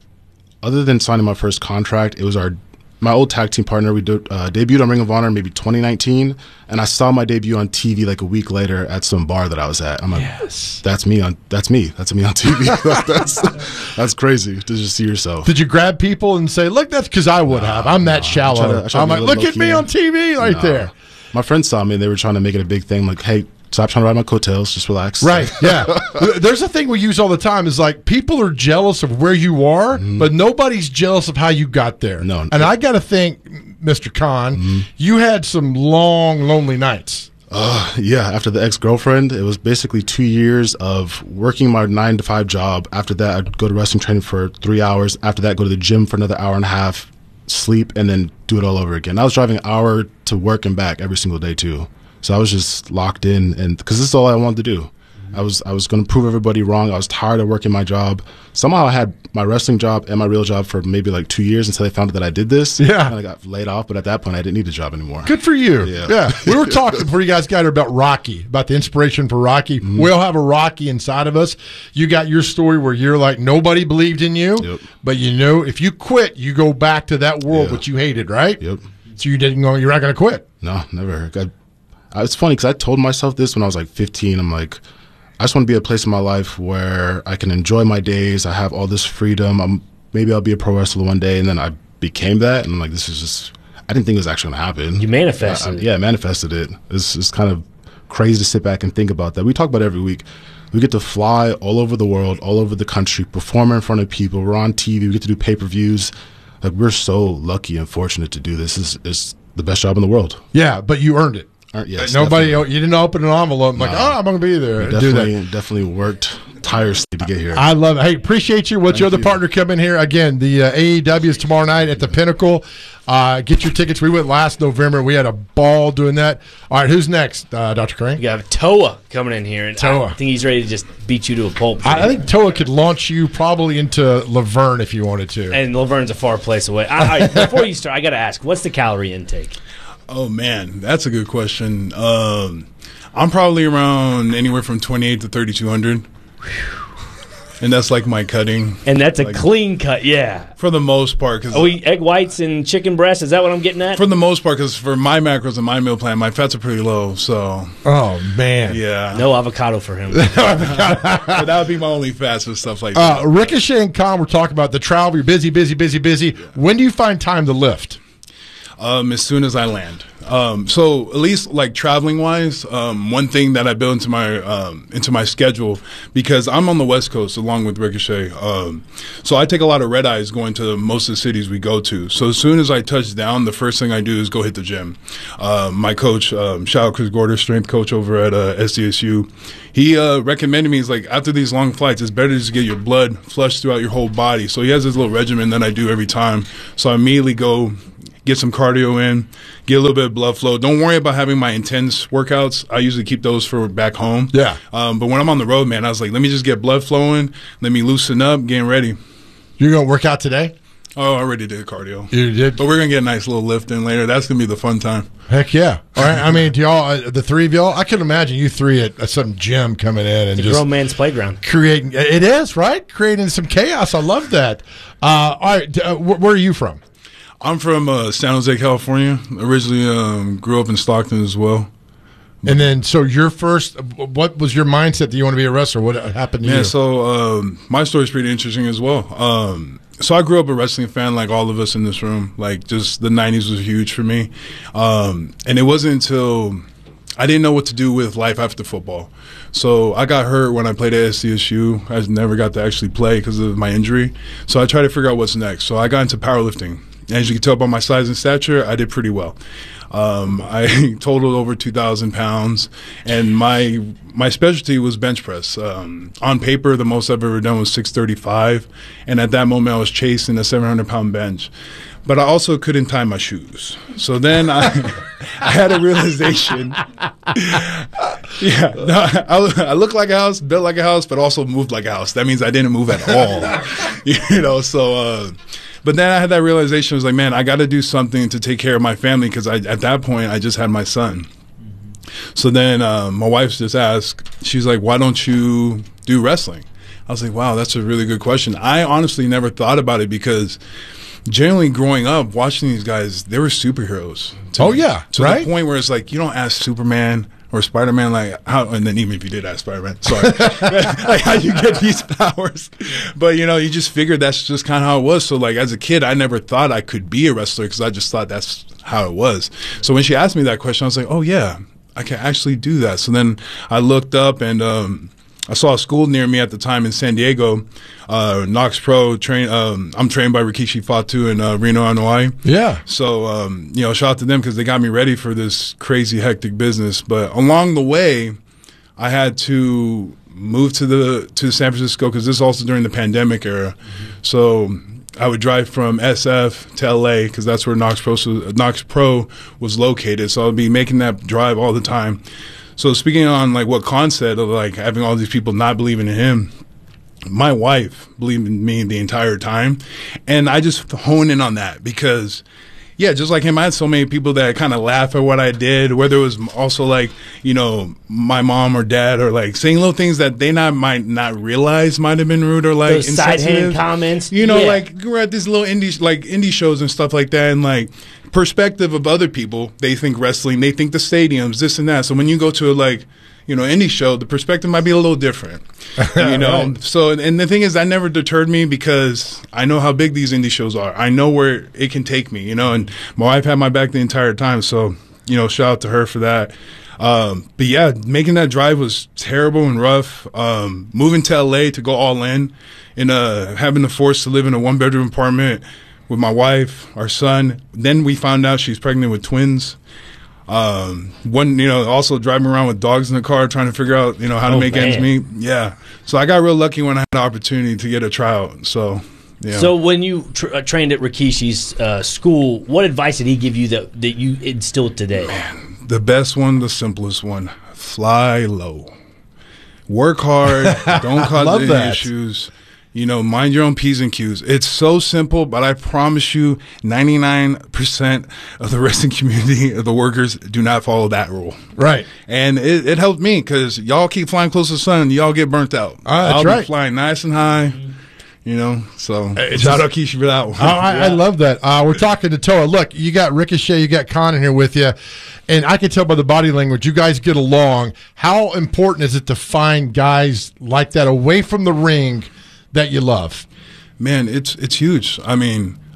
Other than signing my first contract, it was our my old tag team partner. We did, uh, debuted on Ring of Honor maybe twenty nineteen, and I saw my debut on T V like a week later at some bar that I was at. I'm like, yes. that's me on that's me. That's me on T V. that's that's crazy to just see yourself. Did you grab people and say, "Look, that's because I would have. I'm that shallow." I try to- I try to I'm be like, a "Look little at me low-key. on T V right No. there." My friends saw me and they were trying to make it a big thing. Like, hey, stop trying to ride my coattails. Just relax. Right, yeah. There's a thing we use all the time is like people are jealous of where you are, but nobody's jealous of how you got there. No. And I got to think, Mister Khan, you had some long, lonely nights. Uh, yeah, after the ex-girlfriend, it was basically two years of working my nine to five job. After that, I'd go to wrestling training for three hours. After that, go to the gym for another hour and a half, sleep, and then do it all over again. I was driving an hour to work and back every single day too. So I was just locked in, and because this is all I wanted to do. I was I was going to prove everybody wrong. I was tired of working my job. Somehow I had my wrestling job and my real job for maybe like two years until they found out that I did this. Yeah. And I got laid off, but at that point I didn't need a job anymore. Good for you. Yeah. Yeah. We were talking before you guys got here about Rocky, about the inspiration for Rocky. Mm-hmm. We all have a Rocky inside of us. You got your story where you're like, nobody believed in you, Yep. but you know, if you quit, you go back to that world Yeah. which you hated, right? Yep. So you didn't go, you're not going to quit. No, never. I, I, it's funny because I told myself this when I was like fifteen. I'm like, I just want to be a place in my life where I can enjoy my days. I have all this freedom. I'm, maybe I'll be a pro wrestler one day. And then I became that. And I'm like, this is just, I didn't think it was actually going to happen. You manifested I, I, it. Yeah, I manifested it. It's, it's kind of crazy to sit back and think about that. We talk about it every week. We get to fly all over the world, all over the country, perform in front of people. We're on T V. We get to do pay-per-views. Like, we're so lucky and fortunate to do this. It's, it's the best job in the world. Yeah, but you earned it. Earned- yes, Nobody, definitely. you didn't open an envelope like, No. oh, I'm going to be there. We and do definitely, that. definitely worked tirelessly to get here. I love it. Hey, appreciate you. What's Thank your other you. partner coming here? Again, the uh, A E W is tomorrow night at the Pinnacle. Uh, get your tickets. We went last November. We had a ball doing that. All right, who's next, uh, Doctor Crane? You have Toa coming in here. And Toa. I think he's ready to just beat you to a pulp. I, I think Toa could launch you probably into Laverne if you wanted to. And Laverne's a far place away. I, I, before you start, I got to ask, what's the calorie intake? Oh, man, that's a good question. Um, I'm probably around anywhere from twenty-eight to thirty-two hundred. And that's like my cutting. And that's a Like, clean cut, yeah. For the most part. Cause Oh, we egg whites and chicken breast? Is that what I'm getting at? For the most part, because for my macros and my meal plan, my fats are pretty low. So, oh, man. yeah. No avocado for him. But that would be my only fats and stuff like Uh, that. Ricochet and Khan were talking about the travel. You're busy, busy, busy, busy. When do you find time to lift? Um, as soon as I land. Um, so at least like traveling wise, um, one thing that I built into my um, into my schedule, because I'm on the West Coast along with Ricochet. Um, so I take a lot of red eyes going to most of the cities we go to. So as soon as I touch down, the first thing I do is go hit the gym. Uh, my coach, um, shout out Chris Gorder, strength coach over at uh, S D S U. He uh, recommended me, he's like, after these long flights, it's better just to get your blood flushed throughout your whole body. So he has this little regimen that I do every time. So I immediately go get some cardio in, get a little bit of blood flow. Don't worry about having my intense workouts. I usually keep those for back home. Yeah. Um, but when I'm on the road, man, I was like, let me just get blood flowing. Let me loosen up, getting ready. You're going to work out today? Oh, I already did cardio. You did? But we're going to get a nice little lift in later. That's going to be the fun time. Heck yeah. All right. I mean, do y'all, uh, the three of y'all, I can imagine you three at, at some gym coming in and The just grown man's playground. creating. It is, right? Creating some chaos. I love that. Uh, all right. Uh, wh- where are you from? I'm from uh, San Jose, California. Originally um, grew up in Stockton as well. And then, so your first, what was your mindset that you want to be a wrestler? What happened to Yeah, you? so um, my story's pretty interesting as well. Um, so I grew up a wrestling fan, like all of us in this room. Like, just the nineties was huge for me. Um, and it wasn't until I didn't know what to do with life after football. So I got hurt when I played at S D S U. I never got to actually play because of my injury. So I tried to figure out what's next. So I got into powerlifting. And as you can tell by my size and stature, I did pretty well. Um, I totaled over two thousand pounds, and my my specialty was bench press. Um, on paper, the most I've ever done was six thirty-five, and at that moment, I was chasing a seven hundred pound bench. But I also couldn't tie my shoes. So then I, I had a realization. Yeah, no, I, I look like a house, built like a house, but also moved like a house. That means I didn't move at all. You know, so... Uh, But then I had that realization. I was like, man, I got to do something to take care of my family, because at that point, I just had my son. Mm-hmm. So then uh, my wife just asked, she's like, why don't you do wrestling? I was like, wow, that's a really good question. I honestly never thought about it, because generally growing up, watching these guys, they were superheroes. Oh, yeah, to right? the point where it's like, you don't ask Superman or Spider-Man, like, how, and then even if you did ask Spider-Man, sorry, like, how you get these powers? But, you know, you just figured that's just kind of how it was. So, like, as a kid, I never thought I could be a wrestler, because I just thought that's how it was. So when she asked me that question, I was like, oh, yeah, I can actually do that. So then I looked up, and um, I saw a school near me at the time in San Diego, uh, Knox Pro. Train. Um, I'm trained by Rikishi Fatu in uh, Reno, Hawaii. Yeah. So, um, you know, shout out to them, because they got me ready for this crazy, hectic business. But along the way, I had to move to the to San Francisco, because this is also during the pandemic era. Mm-hmm. So I would drive from S F to L A, because that's where Knox Pro, Knox Pro was located. So I'd be making that drive all the time. So speaking on like what Khan said, of like having all these people not believing in him, my wife believed in me the entire time. And I just hone in on that, because yeah, just like him, I had so many people that kind of laugh at what I did, whether it was also like, you know, my mom or dad, or like saying little things that they not might not realize might have been rude or like Those side hand comments. You know, Yeah. like we're at these little indie like indie shows and stuff like that, and like perspective of other people, they think wrestling, they think the stadiums, this and that. So when you go to a like, you know, indie show, the perspective might be a little different. You know, right. So and the thing is, that never deterred me, because I know how big these indie shows are. I know where it can take me. You know, and my wife had my back the entire time. So you know, shout out to her for that. Um, but yeah, making that drive was terrible and rough. Um, moving to L A to go all in, and uh, having the force to live in a one bedroom apartment with my wife, our son. Then we found out she's pregnant with twins. Um, one, you know, also driving around with dogs in the car, trying to figure out, you know, how to Oh, make man. ends meet. Yeah. So I got real lucky when I had the opportunity to get a tryout. So, yeah. So when you tr- uh, trained at Rikishi's uh, school, what advice did he give you that, that you instilled today? Man, the best one, the simplest one, fly low. Work hard. Don't cause Love any that. issues. You know, mind your own P's and Q's. It's so simple, but I promise you, ninety-nine percent of the wrestling community, of the workers, do not follow that rule. Right. And it, it helped me, because y'all keep flying close to the sun, y'all get burnt out. Ah, that's I'll right. be flying nice and high, you know. So It's shout just- out Keisha for that one. Oh, I, I love that. Uh, we're talking to Toa. Look, you got Ricochet, you got Khan in here with you, and I can tell by the body language you guys get along. How important is it to find guys like that away from the ring that you love? Man, it's it's huge. I mean,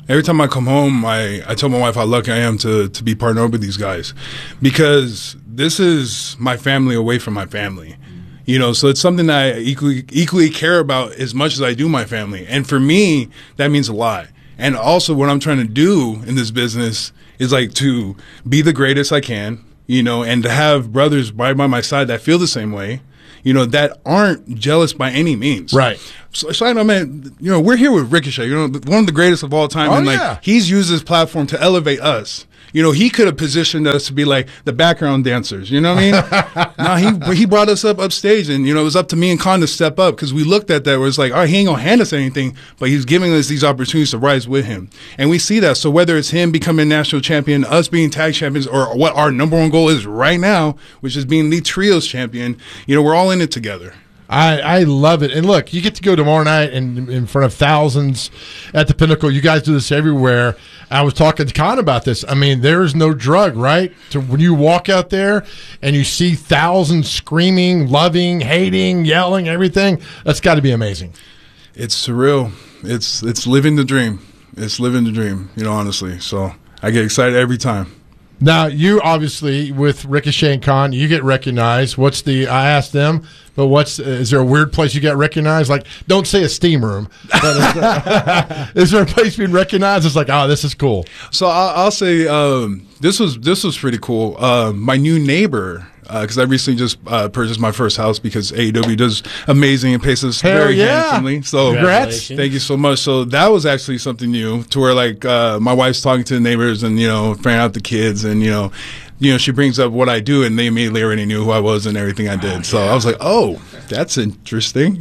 Every time I come home, I, I tell my wife how lucky I am to to be partnered with these guys, because this is my family away from my family. You know, so it's something that I equally equally care about as much as I do my family. And for me, that means a lot. And also what I'm trying to do in this business is like to be the greatest I can, you know, and to have brothers right by my side that feel the same way, you know, that aren't jealous by any means. Right. So, so I know, man, you know, we're here with Ricochet, you know, one of the greatest of all time. Oh, and like, yeah. he's used this platform to elevate us. You know, he could have positioned us to be like the background dancers. You know what I mean? No, he he brought us up upstage, and you know it was up to me and Khan to step up, because we looked at that where it's like, all right, he ain't gonna hand us anything, but he's giving us these opportunities to rise with him, and we see that. So whether it's him becoming national champion, us being tag champions, or what our number one goal is right now, which is being the trios champion, you know, we're all in it together. I, I love it. And look, you get to go tomorrow night and in front of thousands at the Pinnacle. You guys do this everywhere. I was talking to Con about this. I mean, there's no drug, right? So when you walk out there and you see thousands screaming, loving, hating, yelling, everything, that's got to be amazing. It's surreal. It's it's living the dream. It's living the dream, you know, honestly. So I get excited every time. Now, you obviously, with Ricochet and Khan, you get recognized. What's the, I asked them, but what's, is there a weird place you get recognized? Like, don't say a steam room. But is, there, is there a place being recognized? It's like, oh, this is cool. So I'll, I'll say um, this was this was pretty cool. Uh, my new neighbor, because uh, I recently just uh, purchased my first house, because A E W does amazing and pays us Hell very yeah. handsomely. So congrats. Thank you so much. So that was actually something new, to where like uh, my wife's talking to the neighbors and, you know, figuring out the kids, and, you know, you know, she brings up what I do, and they immediately already knew who I was and everything I did. So I was like, oh, that's interesting.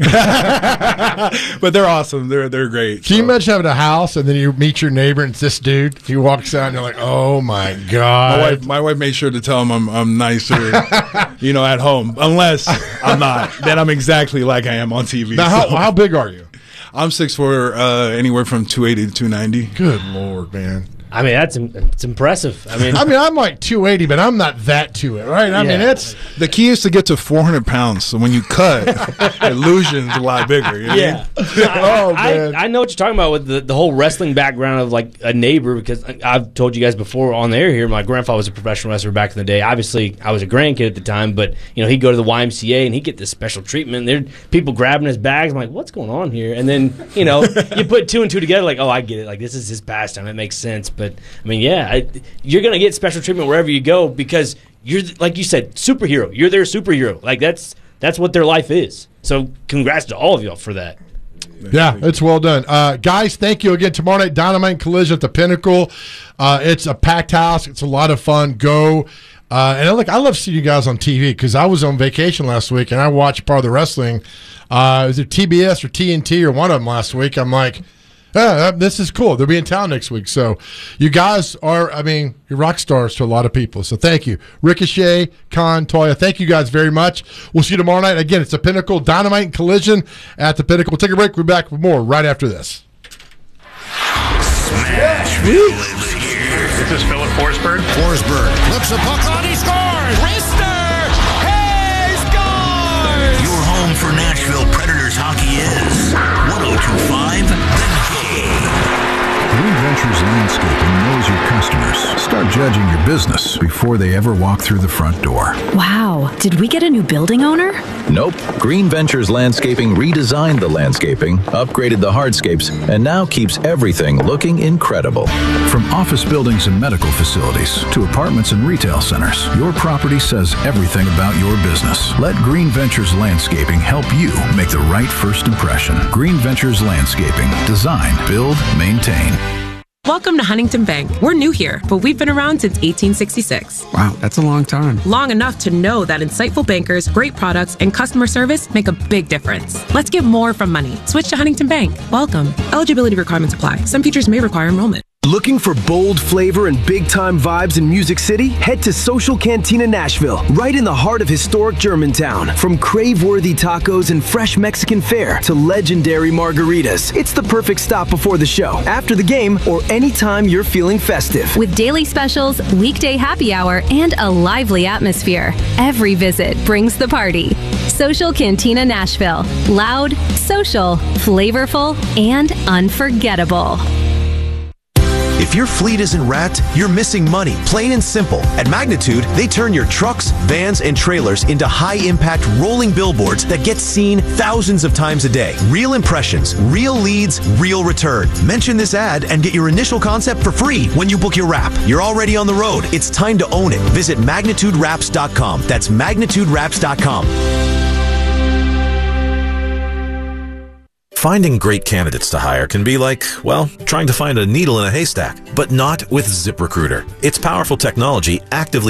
But they're awesome. They're they're great. Can so. you imagine having a house and then you meet your neighbor and it's this dude? He walks out and you're like, oh my god. My wife, my wife made sure to tell him I'm I'm nicer, you know, at home. Unless I'm not, then I'm exactly like I am on T V. Now, how, so. how big are you? I'm six foot four, uh, anywhere from two eighty to two ninety. Good lord, man. I mean, that's it's impressive. I mean, I mean, I'm like two eighty, but I'm not that to it, right? I Yeah. mean, it's The key is to get to four hundred pounds. So when you cut, illusion's a lot bigger. You know? yeah. Oh, I, man. I, I know what you're talking about with the, the whole wrestling background of like a neighbor, because I've told you guys before on the air here, my grandfather was a professional wrestler back in the day. Obviously, I was a grandkid at the time, but you know, he'd go to the Y M C A and he'd get this special treatment. There'd people grabbing his bags. I'm like, what's going on here? And then, you know, you put two and two together, like, oh, I get it. Like, this is his pastime. It makes sense. But I mean, yeah, I, you're going to get special treatment wherever you go, because you're, like you said, superhero. You're their superhero. Like, that's that's what their life is. So congrats to all of y'all for that. Yeah, it's well done. Uh, guys, thank you again. Tomorrow night, Dynamite Collision at the Pinnacle. Uh, it's a packed house. It's a lot of fun. Go. Uh, and look, I love seeing you guys on T V, because I was on vacation last week and I watched part of the wrestling. Uh, was it T B S or T N T or one of them last week? I'm like, yeah, this is cool. They'll be in town next week. So you guys are, I mean, you're rock stars to a lot of people. So thank you. Ricochet, Khan, Toya, thank you guys very much. We'll see you tomorrow night. Again, it's the Pinnacle, Dynamite and Collision at the Pinnacle. We'll take a break. We'll be back with more right after this. Smashville is here. This is Philip Forsberg. Forsberg flips a puck on, he scores! Wrister! Hey, scores! Your home for Nashville Predators hockey is one oh two point five The Game. Green Ventures Landscaping knows your customers. Start judging your business before they ever walk through the front door. Wow, did we get a new building owner? Nope. Green Ventures Landscaping redesigned the landscaping, upgraded the hardscapes, and now keeps everything looking incredible. From office buildings and medical facilities to apartments and retail centers, your property says everything about your business. Let Green Ventures Landscaping help you make the right first impression. Green Ventures Landscaping. Design, build, maintain. Welcome to Huntington Bank. We're new here, but we've been around since eighteen sixty-six. Wow, that's a long time. Long enough to know that insightful bankers, great products, and customer service make a big difference. Let's get more from money. Switch to Huntington Bank. Welcome. Eligibility requirements apply. Some features may require enrollment. Looking for bold flavor and big-time vibes in Music City? Head to Social Cantina Nashville, right in the heart of historic Germantown. From crave-worthy tacos and fresh Mexican fare to legendary margaritas, it's the perfect stop before the show, after the game, or anytime you're feeling festive. With daily specials, weekday happy hour, and a lively atmosphere, every visit brings the party. Social Cantina Nashville. Loud, social, flavorful, and unforgettable. If your fleet isn't wrapped, you're missing money, plain and simple. At Magnitude, they turn your trucks, vans, and trailers into high-impact rolling billboards that get seen thousands of times a day. Real impressions, real leads, real return. Mention this ad and get your initial concept for free when you book your wrap. You're already on the road. It's time to own it. Visit magnitude wraps dot com. That's magnitude wraps dot com. Finding great candidates to hire can be like, well, trying to find a needle in a haystack, but not with ZipRecruiter. Its powerful technology actively